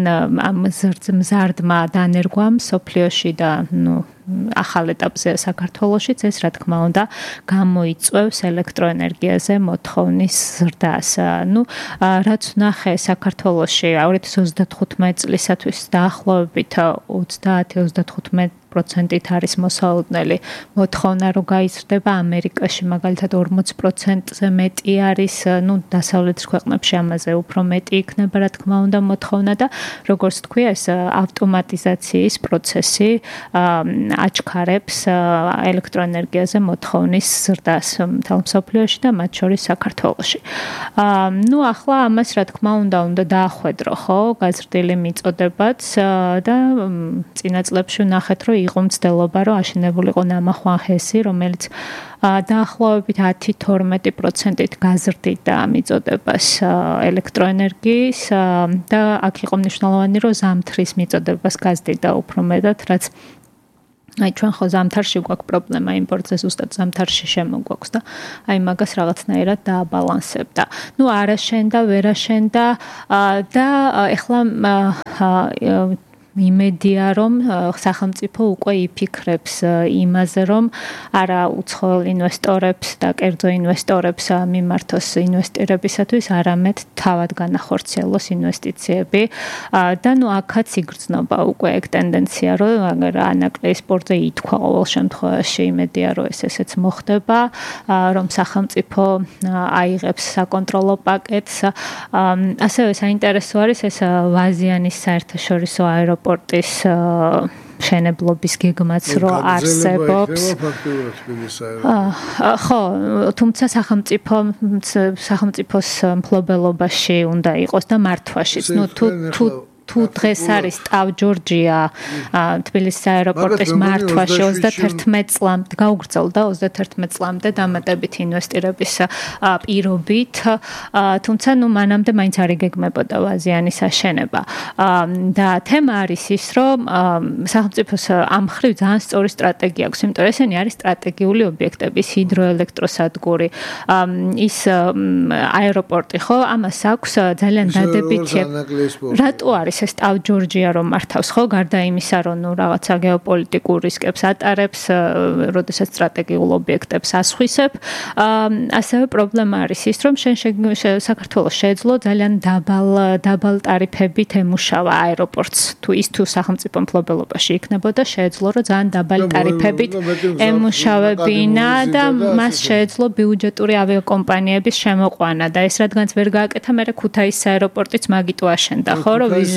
მზარდმა დანერგვამ სოფლიოში და ნუ ახალ ეტაპზე საქართველოშიც ეს რა თქმა უნდა გამოიწვევს ელექტროენერგიაზე მოთხოვნის ზრდას. ნუ რაც ნახე საქართველოში ორი ათას ოცდათხუთმეტი წლისათვის დაახლოებით ოცდაათი ოცდათხუთმეტი პროცენტით არის მოსალოდნელი მოთხოვნა რო გაიზრდება, ამერიკაში მაგალითად ორმოცი პროცენტზე მეტი არის, ნუ დასავლეთის ქვეყნებში ამაზე უფრო მეტი იქნება რა თქმა უნდა მოთხოვნა და როგორც თქვი ეს ავტომატიზაციის პროცესი აჩქარებს ელექტროენერგიაზე მოთხოვნის ზრდას მთელ მსოფლიოში და მათ შორის საქართველოში. ნუ ახლა ამას რა თქმა უნდა უნდა დაახვედრო, ხო, გაზრდილი მიწოდებაც და წინა წლებში ვნახეთ, რომ იყო მცდელობა, რომ აშენებულიყო ნამახვან ჰესი, რომელიც დაახლოებით ათი თორმეტი პროცენტით გაზრდიდა მიწოდებას ელექტროენერგიის და აქ იყო მნიშვნელოვანი, რომ ზამთრის მიწოდებას გაზრდიდა უფრო მეტად, რაც აი ჩვენ ხო ზამთარში გვაქვს პრობლემა იმპორტზე, ზუსტად ზამთარში შემოგვაქვს და აი მაგას რაღაცნაირად დააბალანსებდა. ნუ არ აშენდა, ვერ აშენდა და ეხლა იმედია რომ სახელმწიფო უკვე იფიქრებს იმაზე, რომ არა უცხოელ ინვესტორებს და კერძო ინვესტორებს მიმართოს ინვესტირებისათვის, არამედ თავად განახორციელოს ინვესტიციები და ნუ აქაც იგრძნობა უკვე ეგ ტენდენცია, რომ ანაკლიის სპორტზე ითქვა ყოველ შემთხვევაში იმედია, რომ ეს ესეც მოხდება, რომ სახელმწიფო აიღებს საკონტროლო პაკეტს. ასევე საინტერესო არის ეს ვაზიანის საერთაშორისო აეროპორტი პორტის შენებლობის გეგმაც რო არსებობს. ხო, თუმცა სახელმწიფო სახელმწიფოს მფლობელობაში უნდა იყოს და მართვაშიც. ნუ თუ თუ თუ დღეს არის ტავ-ჯორჯია თბილისის აეროპორტის მართვაში ოცდათერთმეტი წლამდე გაუგრძელდა ოცდათერთმეტი წლამდე დამატებით ინვესტირების პირობით, თუმცა ნუ მანამდე მაინც არ იგეგმებოდა ვაზიანის აშენება. და თემა არის ის, რომ სახელმწიფოს ამ ხრივ ძალიან სწორი სტრატეგია აქვს, იმიტომ რომ ესენი არის სტრატეგიული ობიექტები, ჰიდროელექტროსადგური, ის აეროპორტი, ხო, ამას აქვს ძალიან დადებითი. რატო არის ეს ტავ-ჯორჯია რომ მართავს, ხო, გარდა იმისა, რომ ნუ რაღაცა გეოპოლიტიკურ რისკებს ატარებს, როდესაც სტრატეგიულ ობიექტებს ასხვისებ, ასევე პრობლემა არის ის, რომ შენ საქართველოს შეეძლო ძალიან დაბალ დაბალ ტარიფებით ემუშავა აეროპორტს. თუ ის თუ სახელმწიფო მფლობელობაში იქნებოდა, შეეძლო რომ ძალიან დაბალი ტარიფებით ემუშავებინა და მას შეეძლო ბიუჯეტური ავიაკომპანიების შემოყვანა და ეს რადგანაც ვერ გააკეთა, მერე ქუთაისის აეროპორტიც მაგიტო აშენდა, ხო, რომ ვიზი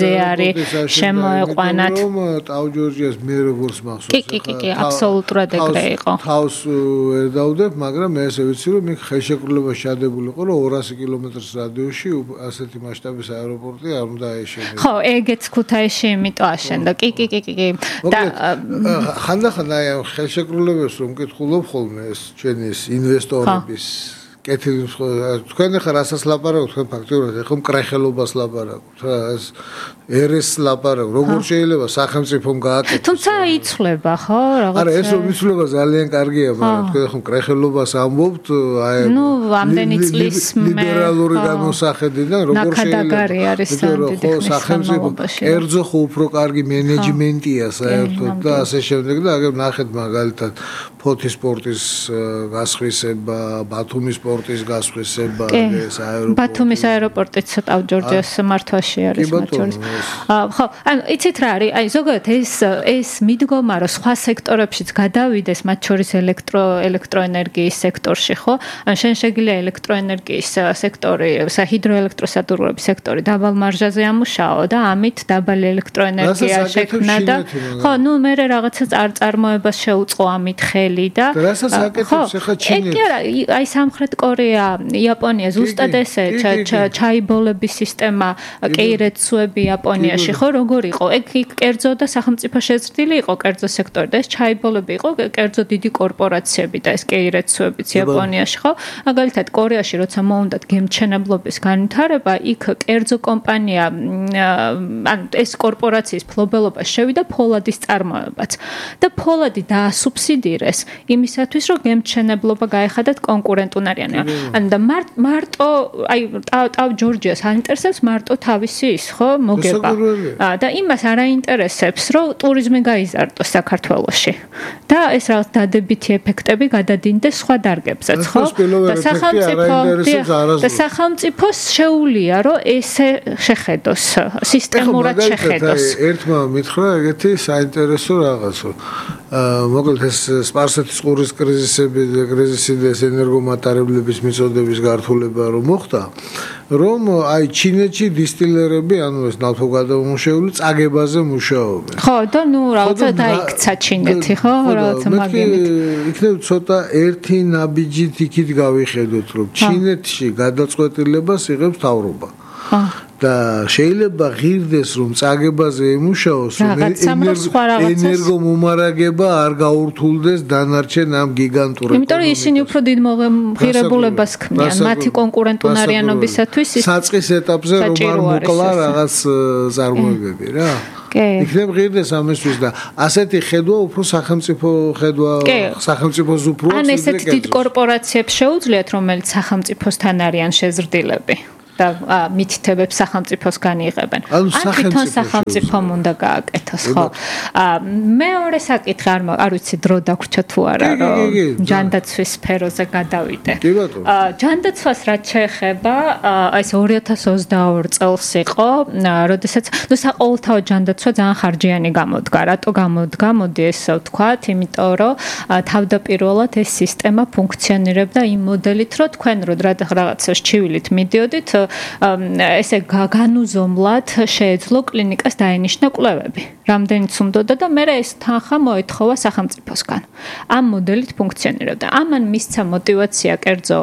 ზე არის შემოეყვანათ. ტაუ-ჯორჯიას მე როგორც მახსოვს. კი, კი, კი, აბსოლუტურად ეგრე იყო. თავს ვერ დავდებ, მაგრამ მე ესე ვიცი, რომ იქ ხელშეკრულება შადებული იყო, რომ ორასი კილომეტრს რადიუსში ასეთი მასშტაბის აეროპორტი არ უნდა ეშენოს. ხო, ეგეც ქუთაისში იმიტომ აშენდა. კი, კი, კი, კი. და ხანდახან აი ხელშეკრულებებს რომ მკითხულობ ხოლმე ეს ჩვენი ინვესტორების კეთილი თქვენ ახლა რასაც ლაპარაკობთ, თქვენ ფაქტობრივად ახლა მკრეხელობას ლაპარაკობთ რა, ეს ერეს ლაპარაკობთ, როგორ შეიძლება სახელმწიფომ გააკეთოს. თუმცა იცვლება, ხო, რაღაცა. არა, ეს რომ იცვლება ძალიან კარგია, მაგრამ თქვენ ახლა მკრეხელობას ამბობთ, აი ნუ ამდენი წლის მე ლიბერალური განმოსახედიდან როგორ შეიძლება. ხო, სახელმწიფო კერძო ხო უფრო კარგი მენეჯმენტია საერთოდ და ასე შემდეგ და აგერ ნახეთ მაგალითად ფოთის სპორტის გასხვისება, ბათუმის სპორტის გასხვისება, ეს აეროპორტი. ბათუმის აეროპორტიც ტაუ-ჯორჯიას მართვაში არის მათ შორის. ხო, ანუ იცით რა არის? აი ზოგადად ეს ეს მიდგომა რომ სხვა სექტორებშიც გადავიდეს, მათ შორის ელექტრო ელექტროენერგიის სექტორში, ხო? ანუ შენ შეგიძლია ელექტროენერგიის სექტორი, საჰიდროელექტროსადგურების სექტორი დაბალ მარჟაზე ამუშაო და ამით დაბალი ელექტროენერგია შექმნა და ხო, ნუ მე რაღაცა წარმოებას შეუწყო ამით ხელი და რასაც აკეთებს ახლა ჩინეთი. კი არა, აი სამხრეთ კორეა, იაპონია ზუსტად ესე ჩაიბოლების სისტემა, კეირეცუები იაპონიაში ხო როგორ იყო? ეგ კერძო და სახელმწიფო შეზრდილი იყო კერძო სექტორი და ეს ჩაიბოლები იყო კერძო დიდი კორპორაციები და ეს კეირეცუებიც იაპონიაში ხო? მაგალითად კორეაში როცა მოუნდათ გემჩენებლობის განვითარება, იქ კერძო კომპანია ან ეს კორპორაციის ფლობელობა შევიდა ფოლადის წარმოებაც და ფოლადი დაასუბსიდირეს იმისათვის რომ გემჩენებლობა გაეხადათ კონკურენტუნარიანი. ანუ და მარტო აი ტაუ-ჯორჯიას აინტერესებს მარტო თავისი ის ხო მოგება. და იმას არ აინტერესებს რომ ტურიზმი გაიზარდოს საქართველოში. და ეს რაღაც დადებითი ეფექტები გადადინდეს სხვა დარგებზეც ხო? და სახელმწიფო და სახელმწიფოს შეუძლია რომ ესე შეხედოს, სისტემურად შეხედოს. ერთმა მითხრა ეგეთი საინტერესო რაღაცო. მოკლედ ეს სპარსეთის ყურის კრიზისები და კრიზისი და ენერგომატარებლების მიწოდების გართულება რომ მოხდა, რომ აი ჩინეთში დისტილერები, ანუ ეს ნავთობგადამამუშავებელი წაგებაზე მუშაობენ. ხო, და ნუ რაღაცა დაიქცა ჩინეთი, ხო, რაღაცა მაგინით. იქნებ ცოტა ერთი ნაბიჯით იქით გავიხედოთ, რომ ჩინეთში გადაწყვეტილებას იღებს მთავრობა. და შეიძლება ღირდეს რომ წაგებაზე ემუშაოს რომ ენერგომომარაგება არ გაურთულდეს დანარჩენ ამ გიგანტურ ეკონომიკას. იმიტომ რომ ისინი უფრო დიდ ღირებულებას ქმნიან მათი კონკურენტუნარიანობისათვის საწყის ეტაპზე რომ არ მოკლა რაღაც წარმოებები რა. იქნებ ღირდეს ამისთვის და ასეთი ხედვა უფრო სახელმწიფო ხედვა სახელმწიფოს უფრო ან ესეთ დიდ კორპორაციებს შეუძლიათ რომელიც სახელმწიფოსთან არიან შეზრდილები. და მითითებებს სახელმწიფოსგან იღებენ. ან თვითონ სახელმწიფომ უნდა გააკეთოს, ხო? მეორე საკითხი არ არ ვიცი დრო დაგვრჩა თუ არა, რომ ჯანდაცვის სფეროზე გადავიდე. ჯანდაცვას რაც შეეხება, აი ეს ორი ათას ოცდაორი წელს იყო, როდესაც ნუ საყოველთაო ჯანდაცვა ძალიან ხარჯიანი გამოდგა. რატო გამოდგა? მოდი ესე ვთქვათ, იმიტომ რომ თავდაპირველად ეს სისტემა ფუნქციონირებდა იმ მოდელით, რომ თქვენ რო რაღაცას ჩივილით მიდიოდით ესე განუზომლად შეეძლო კლინიკას დაენიშნა კვლევები. რამდენიც უნდოდა და მე ეს თანხა მოეთხოვა სახელმწიფოსგან. ამ მოდელით ფუნქციონირებდა. ამან მისცა мотиваცია კერძო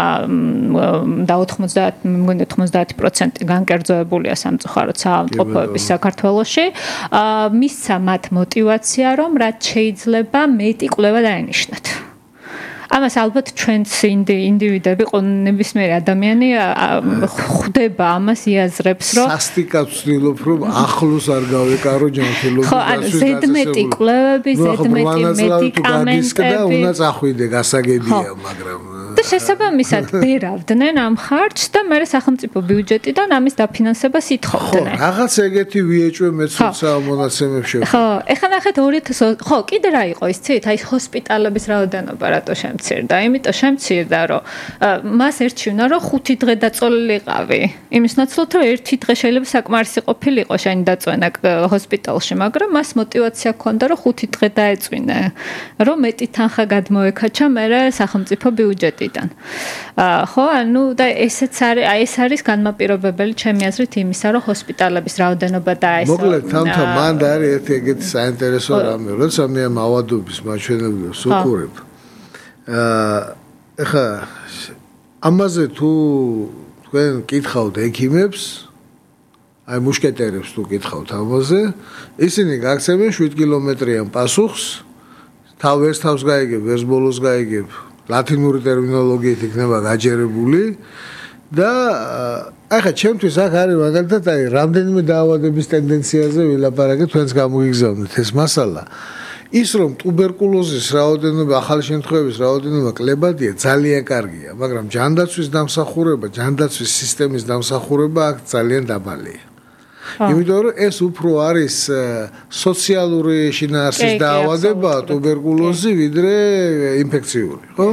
და ოცდაათი პროცენტი განკერძოებულია სამწუხაროდ საავადმყოფოების საქართველოში. მისცა მათ мотиваცია რომ რაც შეიძლება მეტი კვლევა დაენიშნათ. ამას ალბათ ჩვენც ინდივიდები, ნებისმიერი ადამიანი ხვდება ამას, იაზრებს, რომ სასტიკად ვცდილობ, რომ ახლოს არ გავეკარო ჯანმრთელობის ხო, ანუ ზედმეტი კვლევები, ზედმეტი მედიკამენტები და უნდა წახვიდე, გასაგებია, მაგრამ და შესაბამისად ბერავდნენ ამ ხარჯს და მე სახელმწიფო ბიუჯეტიდან ამის დაფინანსებას ითხოვდნენ. ხო, რაღაც ეგეთი ვიეჭვე მეცნიერსა მონაცემებში. ხო, ეხლა ნახეთ ორი ათას ხო, კიდე რა იყო ის ცით, აი ჰოსპიტალების რაოდენობა რატო შემცირდა? იმიტომ შემცირდა, რომ მას ერჩივნა, რომ ხუთი დღე დაწოლილიყავი. იმის ნაცვლად, რომ ერთი დღე შეიძლება საკმარისი ყოფილიყო შენი დაწვენა ჰოსპიტალში, მაგრამ მას мотиваცია ჰქონდა, რომ ხუთი დღე დაეწვინა, რომ მეტი თანხა გადმოეკაჩა მე სახელმწიფო ბიუჯეტი. მიწებიდან. ხო, ანუ და ესეც არის, აი ეს არის განმაპირობებელი ჩემი აზრით იმისა, რომ ჰოსპიტალების რაოდენობა და ეს მოკლედ თამთა მან არის ერთი ეგეთი საინტერესო რამე, როცა მე ამ ავადობის მაჩვენებლებს ვუყურებ. აა ეხა ამაზე თუ თქვენ კითხავთ ექიმებს, აი მუშკეტერებს თუ კითხავთ ამაზე, ისინი გაგცემენ შვიდ კილომეტრიან პასუხს, თავ ერთ თავს გაიგებ, ერთ ბოლოს გაიგებ, ლათინური ტერმინოლოგიით იქნება გაჯერებული და ახლა ჩემთვის აქ არის მაგალითად აი რამდენიმე დაავადების ტენდენციაზე ვილაპარაკე, თქვენს გამოგიგზავნეთ ეს მასალა. ის რომ ტუბერკულოზის რაოდენობა, ახალი შემთხვევების რაოდენობა კლებადია, ძალიან კარგია, მაგრამ ჯანდაცვის დამსახურება, ჯანდაცვის სისტემის დამსახურება აქ ძალიან დაბალია. იმიტომ რომ ეს უფრო არის სოციალური შინაარსის დაავადება, ტუბერკულოზი, ვიდრე ინფექციური, ხო?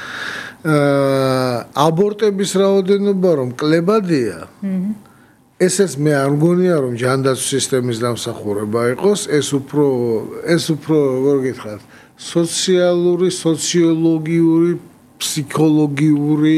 აა აბორტების რაოდენობა რომ კლებადია, ესეც მე არ მგონია რომ ჯანდაცვის სისტემის დამსახურება იყოს, ეს უფრო ეს უფრო როგორ გითხრათ, სოციალური, სოციოლოგიური, ფსიქოლოგიური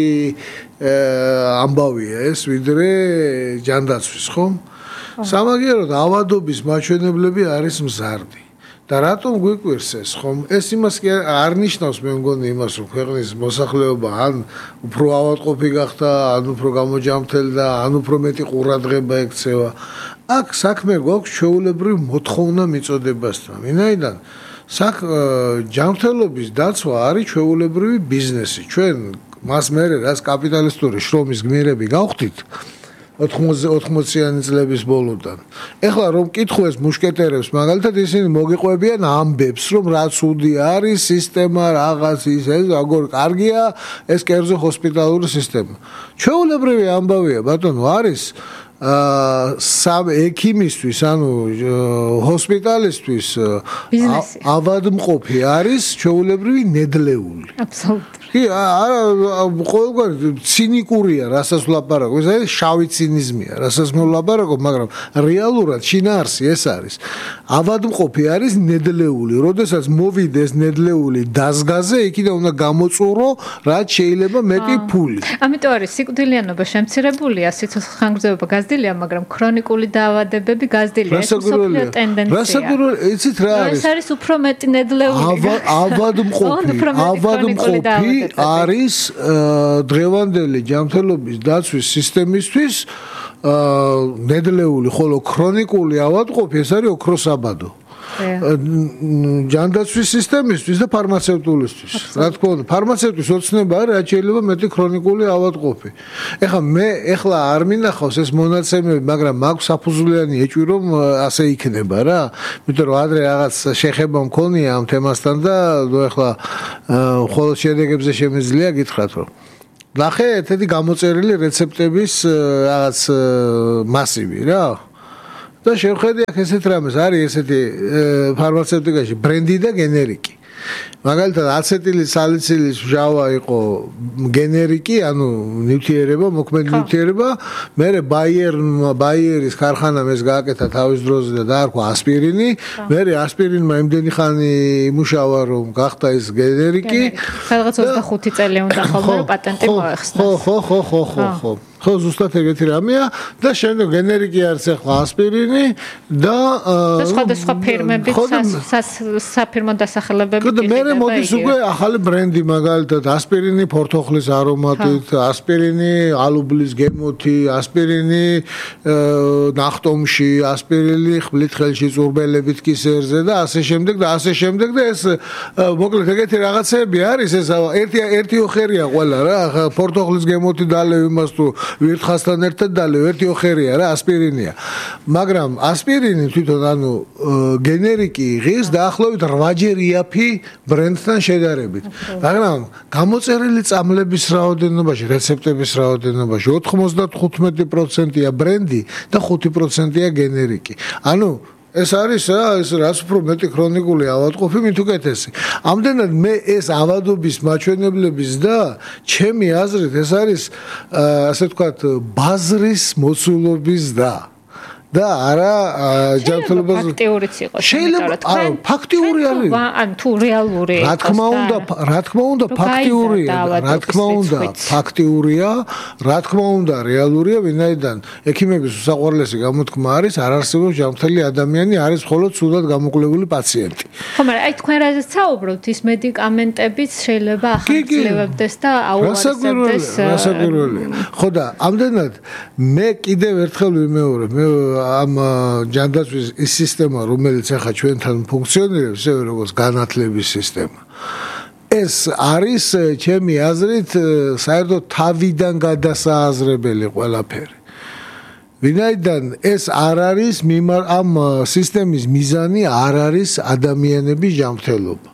ამბავია ეს, ვიდრე ჯანდაცვის, ხო? სამაგიეროდ ავადობის მაჩვენებლები არის მზარდი. და რატომ გვიკვირს ეს, ხომ? ეს იმას კი არ ნიშნავს, მე მგონი იმას, რომ ქვეყნის მოსახლეობა ან უფრო ავადმყოფი გახდა, ან უფრო გამოჯამრთელდა, ან უფრო მეტი ყურადღება ექცევა. აქ საქმე გვაქვს ჩვეულებრივ მოთხოვნა მიწოდებასთან. ვინაიდან საქ ჯანმრთელობის დაცვა არის ჩვეულებრივი ბიზნესი. ჩვენ მას მერე რაც კაპიტალისტური შრომის გმირები გავხდით ოთხმოციანი წლების ბოლოდან. ეხლა რომ კითხულეს მუშკეტერებს, მაგალითად ისინი მოგიყვებიან ამბებს, რომ რა ცუდი არის სისტემა, რაღაც ის ეს, როგორ კარგია ეს კერძო ჰოსპიტალური სისტემა. ჩვეულებრივი ამბავია, ბატონო, არის აა სამ ექიმისთვის, ანუ ჰოსპიტალისტვის ავადმყოფი არის ჩვეულებრივი ნედლეული. აბსოლუტურად. კი, არა, ყოველგვარი ცინიკურია, რასაც ვლაპარაკობ, ეს არის შავი ცინიზმია, რასაც მე ვლაპარაკობ, მაგრამ რეალურად შინაარსი ეს არის. ავადმყოფი არის ნედლეული, როდესაც მოვიდეს ნედლეული დაზგაზე, იქიდან უნდა გამოწურო, რაც შეიძლება მეტი ფული. ამიტომ არის სიკვდილიანობა შემცირებულია, სიცოცხლე გაზრდილია, მაგრამ ქრონიკული დაავადებები გაზრდილია. ეს მსოფლიო ტენდენცია. რასაკვირველია, იცით რა არის? ეს არის უფრო მეტი ნედლეული. ავადმყოფი, ავადმყოფი არის დღევანდელი ჯანმრთელობის დაცვის სისტემისთვის ნედლეული, ხოლო ქრონიკული ავადმყოფი ეს არის ოქროსაბადო. ჯანდაცვის სისტემისთვის და ფარმაცევტულისთვის. რა თქმა უნდა, ფარმაცევტის ოცნება არის, რაც შეიძლება მეტი ქრონიკული ავადმყოფი. ეხლა მე ეხლა არ მინახავს ეს მონაცემები, მაგრამ მაქვს საფუძვლიანი ეჭვი, რომ ასე იქნება რა. იმიტომ რომ ადრე რაღაც შეხება მქონია ამ თემასთან და ეხლა მხოლოდ შედეგებზე შემიძლია გითხრათ, რომ ნახე ერთ-ერთი გამოწერილი რეცეპტების რაღაც მასივი რა. და შევხედე აქ ესეთ რამეს, არის ესეთი ფარმაცევტიკაში ბრენდი და გენერიკი. მაგალითად აცეტილის სალიცილის მჟავა იყო გენერიკი, ანუ ნივთიერება, მოქმედი ნივთიერება, მერე ბაიერმა, ბაიერის ქარხანამ ეს გააკეთა თავის დროზე და დაარქვა ასპირინი, მერე ასპირინმა იმდენი ხანი იმუშავა, რომ გახდა ეს გენერიკი. სადღაც ოცდახუთი წელი უნდა ხოლმე რომ პატენტი მოეხსნას. ხო, ხო, ხო, ხო, ხო, ხო. ხო, ზუსტად ეგეთი რამეა და შემდეგ გენერიკი არის ახლა ასპირინი და და სხვადასხვა ფირმები, საფირმო დასახელებები. და მერე მოდის უკვე ახალი ბრენდი, მაგალითად ასპირინი ფორთოხლის არომატით, ასპირინი ალუბლის გემოთი, ასპირინი ნახტომში, ასპირინი ხვლით ხელში წურბელებით კისერზე და ასე შემდეგ და ასე შემდეგ და ეს მოკლედ ეგეთი რაღაცები არის, ეს ერთი ერთი ოხერია ყველა რა, ფორთოხლის გემოთი დალევ იმას თუ ვირთხასთან ერთად დალევ, ერთი ოხერია რა, ასპირინია. მაგრამ ასპირინი თვითონ ანუ გენერიკი იღის დაახლოებით რვაჯერ იაფი ბრენდთან შედარებით. მაგრამ გამოწერილი წამლების რაოდენობაში, რეცეპტების რაოდენობაში ოთხმოცდათხუთმეტი პროცენტია ბრენდი და ხუთი პროცენტია გენერიკი. ანუ ეს არის რა, ეს რაც უფრო მეტი ქრონიკული ავადმყოფი, მით უკეთესი. ამდენად მე ეს ავადობის მაჩვენებლების და ჩემი აზრით ეს არის ასე ვთქვათ ბაზრის მოცულობის და და არა ჯანმრთელობას ფაქტიურიც იყოს. შეიძლება ფაქტიური არის. ან თუ რეალური. რა თქმა უნდა, რა თქმა უნდა ფაქტიურია, რა თქმა უნდა ფაქტიურია, რა თქმა უნდა რეალურია, ვინაიდან ექიმების უსაყვარლესი გამოთქმა არის, არ არსებობს ჯანმრთელი ადამიანი, არის მხოლოდ სულად გამოკვლეული პაციენტი. ხო, მაგრამ აი თქვენ რაზეც საუბრობთ, ის მედიკამენტებიც შეიძლება ახალგაზრდებდეს და აუარესებდეს. რასაკვირველია. ხო და ამდენად მე კიდევ ერთხელ ვიმეორებ, მე ამ ჯანდაცვის ის სისტემა, რომელიც ახლა ჩვენთან ფუნქციონირებს, ისე როგორც განათლების სისტემა. ეს არის ჩემი აზრით საერთოდ თავიდან გადასააზრებელი ყველაფერი. ვინაიდან ეს არ არის ამ სისტემის მიზანი არ არის ადამიანების ჯანმრთელობა.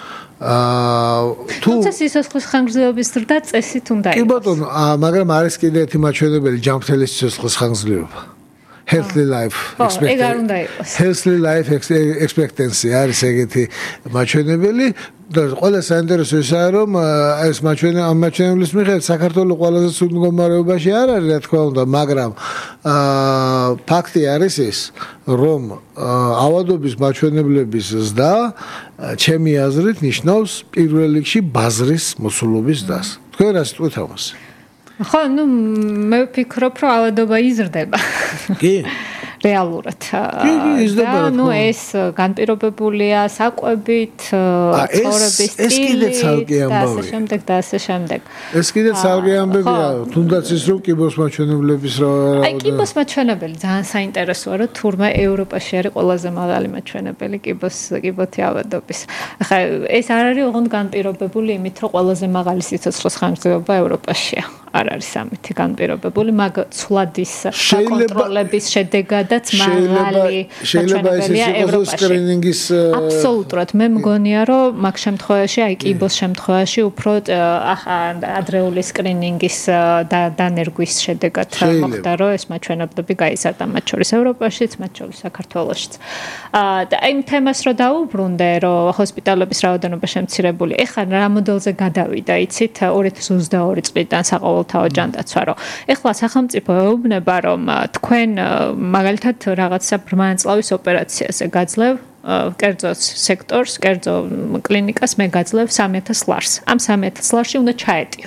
აა თუ თუმცა სიცოცხლის ხანგრძლივობის ზრდა წესით უნდა იყოს. კი ბატონო, მაგრამ არის კიდე ერთი მაჩვენებელი ჯანმრთელი სიცოცხლის ხანგრძლივობა. Healthy life expectancy. Healthy life expectancy არის ეგეთი მაჩვენებელი და ყველა საინტერესო ისაა რომ ეს მაჩვენებელი ამ მაჩვენებლის მიხედვით საქართველოს ყველაზე ცუდ მდგომარეობაში არ არის რა თქმა უნდა, მაგრამ აა ფაქტი არის ის რომ ავადობის მაჩვენებლების ზრდა ჩემი აზრით ნიშნავს პირველ რიგში ბაზრის მოცულობის ზრდას. თქვენ რა სიტყვით ამას? ხო, ну, მე ვფიქრობ, რომ ავადობა იზრდება. კი. რეალურად. კი, კი, იზრდება. და ну, ეს განპირობებულია საკვებით, ცხოვრების სტილით. ეს კიდე ცალკე ამბავია. და ასე შემდეგ და ასე შემდეგ. ეს კიდე ცალკე ამბავია, თუნდაც ის რომ კიბოს მაჩვენებლების რა. აი, კიბოს მაჩვენებელი ძალიან საინტერესოა, რომ თურმე ევროპაში არის ყველაზე მაღალი მაჩვენებელი კიბოს კიბოთი ავადობის. ახლა ეს არ არის ოღონდ განპირობებული იმით, რომ ყველაზე მაღალი სიცოცხლის ხანგრძლივობა ევროპაშია. არ არის ამითი განპირობებული, მაგ ცვლადის საკონტროლების შედეგადაც მაღალი მაჩვენებელია ევროპაში. სკრინინგის აბსოლუტურად მე მგონია, რომ მაგ შემთხვევაში, აი კიბოს შემთხვევაში უფრო ადრეული სკრინინგის დანერგვის შედეგად მოხდა, რომ ეს მაჩვენებლები გაიზარდა მათ შორის ევროპაშიც, მათ შორის საქართველოშიც. და აი თემას რო დაუბრუნდე, რომ ჰოსპიტალების რაოდენობა შემცირებული. ეხლა რა მოდელზე გადავიდა, იცით, ორი ათას ოცდაორი წლიდან საყოველთაო ჯანდაცვა, რომ ეხლა სახელმწიფო ეუბნება, რომ თქვენ მაგალითად რაღაცა ბრმანწლავის ოპერაციაზე გაძლევ კერძო სექტორს, კერძო კლინიკას მე გაძლევ სამი ათას ლარს. ამ სამი ათას ლარში უნდა ჩაეტიო.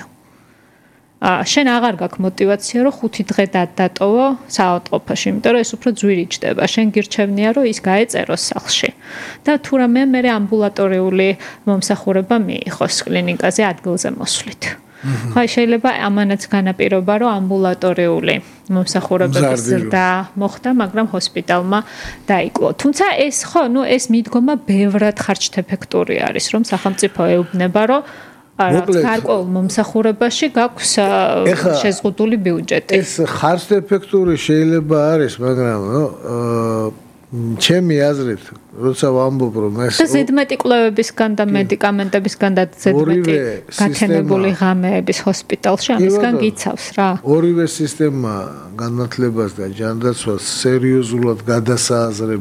შენ აღარ გაქვს мотиваცია, რომ ხუთი დღე დატოვო საავადმყოფოში, იმიტომ რომ ეს უფრო ძვირი ჯდება. შენ გირჩევნია, რომ ის გაეწეროს სახლში. და თუ რამე მე ამბულატორიული მომსახურება მიიღოს კლინიკაზე ადგილზე მოსვლით. ხაი შეიძლება ამანაც განაპირობა, რომ ამბულატორიული მომსახურებების ზრდა მოხდა, მაგრამ ჰოსპიტალმა დაიკლო. თუმცა ეს ხო, ну ეს მიდგომა ბევრად ხარჯთეფექტური არის, რომ სახელმწიფო ეუბნება, რომ რაც გარკვეულ მომსახურებაში გაქვს შეზღუდული ბიუჯეტი. ეს ხარჯთეფექტური შეიძლება არის, მაგრამ ჩემი აზრით, როცა ვამბობ, რომ ეს და ზედმეტი კვლევებისგან და მედიკამენტებისგან და ზედმეტი გაქენებული ღამეების ჰოსპიტალში ამისგან გიცავს რა. ორივე სისტემა განათლებას და ჯანდაცვას სერიოზულად გადასააზრებს